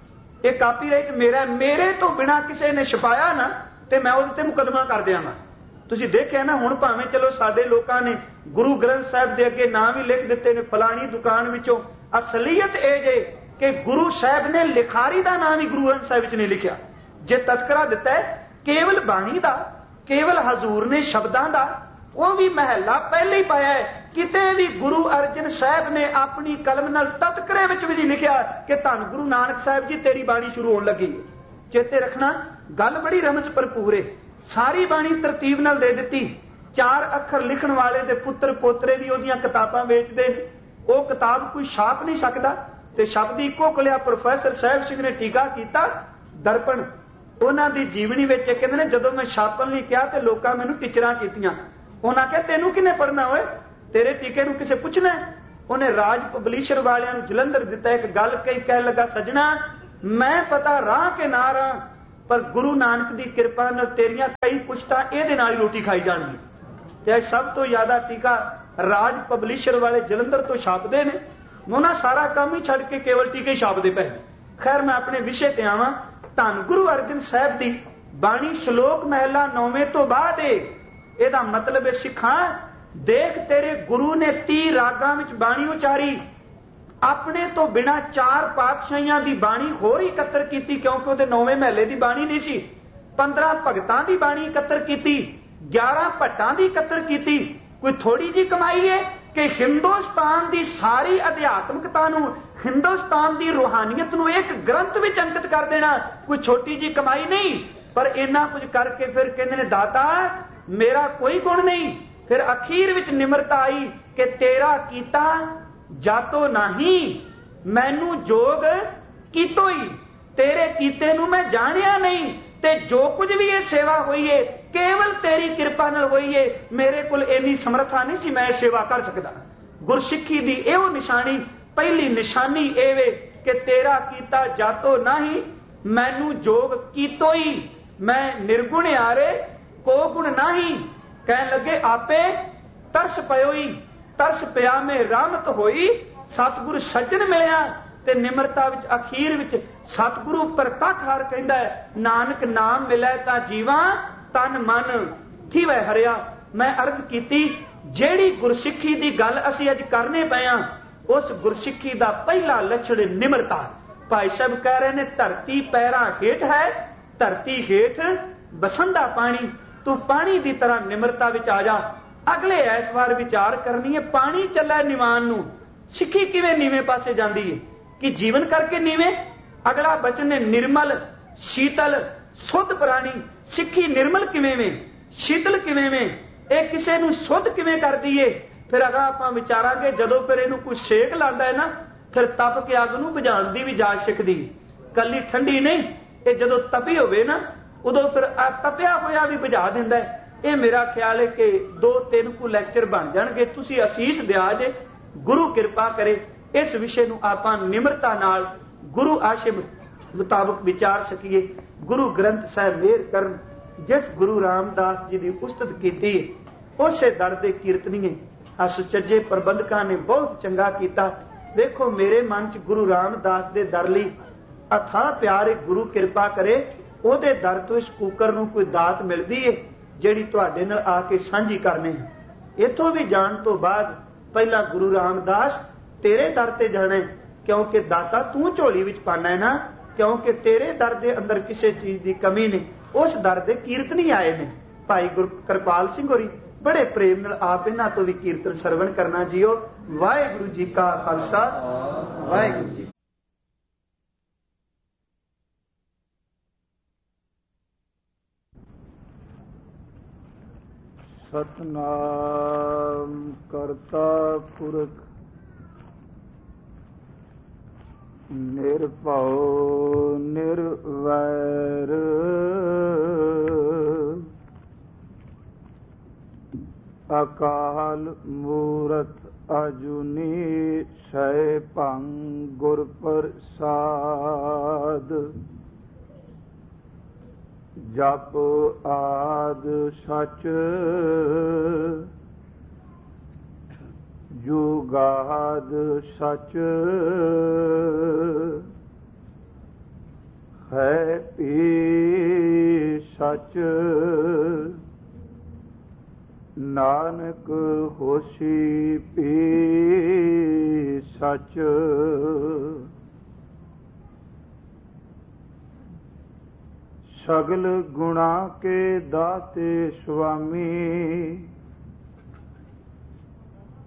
ये कापीराइट मेरा, मेरे तो बिना किसी ने छपाया ना ते मैं उहदे ते मुकदमा कर दियां। तुसीं देखिया ना हुण भावें चलो साडे लोकां ने गुरु ग्रंथ साहब दे अगे नाम ही लिख दिते ने फलानी दुकान विचों। असलीयत ये जे कि गुरु साहब ने लिखारी का नाम ही गुरु ग्रंथ साहब विच नहीं लिखिया। जे तस्करा दिता है केवल बाणी का, केवल हजूर ने शब्दां का, वो भी महला पहले ही पाया है। किते भी गुरु अर्जन साहब ने अपनी कलम नाल तस्करे विच भी नहीं लिखिया कि धन गुरु नानक साहब जी तेरी बाणी शुरू होने लगी। चेते रखना गल बड़ी रमज भरपूर है। सारी बाणी तरतीब नाल दे दिती। 4 अखर लिखण वाले दे पुत्र पोतरे भी ओदियां किताबां वेचदे ने। वो किताब कोई छाप नहीं सकदा ते शब्द इको कलिया प्रोफैसर साहब सिंह ने टीका कीता दर्पण उन्हां दी जीवनी विच कहंदे ने जदों मैं छापण लई किहा ते लोकां मैनूं टिचरां कीतीआं। उन्हां कहा तैनूं किहने पढ़ना होए, तेरे टीके नूं किसे पुछना। उन्हें राज पबलिशर वालियां नूं जलंधर दिता एक गल कही, कह लगा सजना मैं पता राह के ना राह, पर गुरु नानक की कृपा नाल तेरियां कई पुश्तां इहदे नाल ही रोटी खाई जाणगी। ते सब तो ज्यादा टीका राज पबलिशर वाले जलंधर तो छापते ने, उन्हां सारा काम ही छड्ड के केवल टीके ही छापते पे। खैर मैं अपने विषय ते आवां। धन गुरु अर्जन साहब की बाणी श्लोक महला 9वें तो बाद ਇਹਦਾ मतलब है सिखां देख तेरे गुरु ने 30 रागां विच बाणी उचारी, अपने तो बिना 4 पातशाहियां दी बाणी होर इकत्तर कीती, क्योंकि ਉਹਦੇ 9वें महले दी बाणी नहीं सी। 15 भगतां दी बाणी इकत्तर कीती, 11 भट्टां दी इकत्तर कीती। कोई थोड़ी जी कमाई है कि हिंदुस्तान की सारी अध्यात्मकता नूं, हिंदुस्तान की रूहानियत नूं एक ग्रंथ विच अंकित कर देना कोई छोटी जी कमाई नहीं। पर इन्ना कुछ करके फिर कहंदे ने दाता मेरा कोई गुण नहीं। फिर अखीर विच निमरता आई कि तेरा कीता जातो नहीं, मैनू जोग कीतो ही, तेरे कीते नूं मैं जानिया नहीं, ते जो कुछ भी ये सेवा हुई है केवल तेरी कृपा नाल हुई है। मेरे कोल इन्नी समर्था नहीं सी मैं सेवा कर सकदा। गुरसिੱਖੀ दी एहो निशानी, पहली निशानी ਇਹ ਵੇ कि तेरा कीता जातो नहीं, मैनू जोग कीतो ही, मैं निर्गुण आरे को गुण नहीं। कह लगे आपे तरस पयो ही, तरस पिया में रहमत होई, सतगुरु सज्जन मिलिया। ते निमरता विच अखीर विच सतगुरु प्रतख हर कहंदा है नानक नाम मिलै तां जीवा तन मन थीवै हरिया। मैं अर्ज कीती ਜਿਹੜੀ गुरसिੱਖੀ दी गल असीं अज करने पए हां, उस गुरसिੱਖੀ दा पहला लक्षण निमरता। भाई साहब कह रहे ने धरती पैरां हेठ है, धरती हेठ बसंदा पानी, तू पानी की तरह निमरता विच आ जा। अगले ऐतवार विचार करनी है पानी चला निवान नूं, सिੱਖੀ किवें नीवें पासे जांदी है कि जीवन करके नीवें। अगला वचन है निर्मल शीतल शुद्ध प्राणी। सिੱਖੀ निर्मल किवें में, शीतल किवें में, ਇਹ ਕਿਸੇ ਨੂੰ शुद्ध किवें करदी है। फिर अगर आपां विचारांगे जदों फिर इहनूं कोई सेक लांदा है ना, फिर तप के अग नूं बुझाउण दी भी जाच सिखदी। कल्ली ठंडी नहीं, ये जदों तपी होवे ना उदों फिर तपिया होया भी बुझा दिंदा है। ये मेरा ख्याल है कि 2-3 को लैक्चर बन जाणगे। तुसीं असीस दिया जे, गुरु किरपा करे इस विषय नूं आपां निमरता नाल गुरु आशे मुताबक विचार सकीए। गुरु ग्रंथ साहिब मेहर करन, जिस गुरु रामदास जी की उस्तत की उसे दर दे कीर्तनीए। सुचज्जे प्रबंधकां ने बहुत चंगा किया। देखो मेरे मन च गुरु रामदास के दर लई अथाह प्यार है। गुरु किरपा करे ਉਹਦੇ दर तो इस कूकर नूं कोई दात मिलती है जिहड़ी तुहाडे नाल आके सांझी करनी है। इत्थों भी जाण तो बाद पहला गुरु रामदास तेरे दर ते जाना, क्योंकि दाता तू झोली विच पाना है ना, क्योंकि तेरे दर दे अंदर किसी चीज की कमी नहीं। उस दर दे कीर्तनी आए ने। भाई गुरु कृपाल सिंह होरी बड़े प्रेम नाल आप इन्हां तो भी कीर्तन सरवण करना जीओ। वाहिगुरू जी का खालसा, वाहिगुरू जी। सतनाम करता पुरख निरभउ निर्वैर, अकाल मूरत अजुनी सैभं गुर प्रसाद। जप आद सच जुगाद सच, है पी सच, नानक होसी पी सच। सगल गुणा के दाते स्वामी,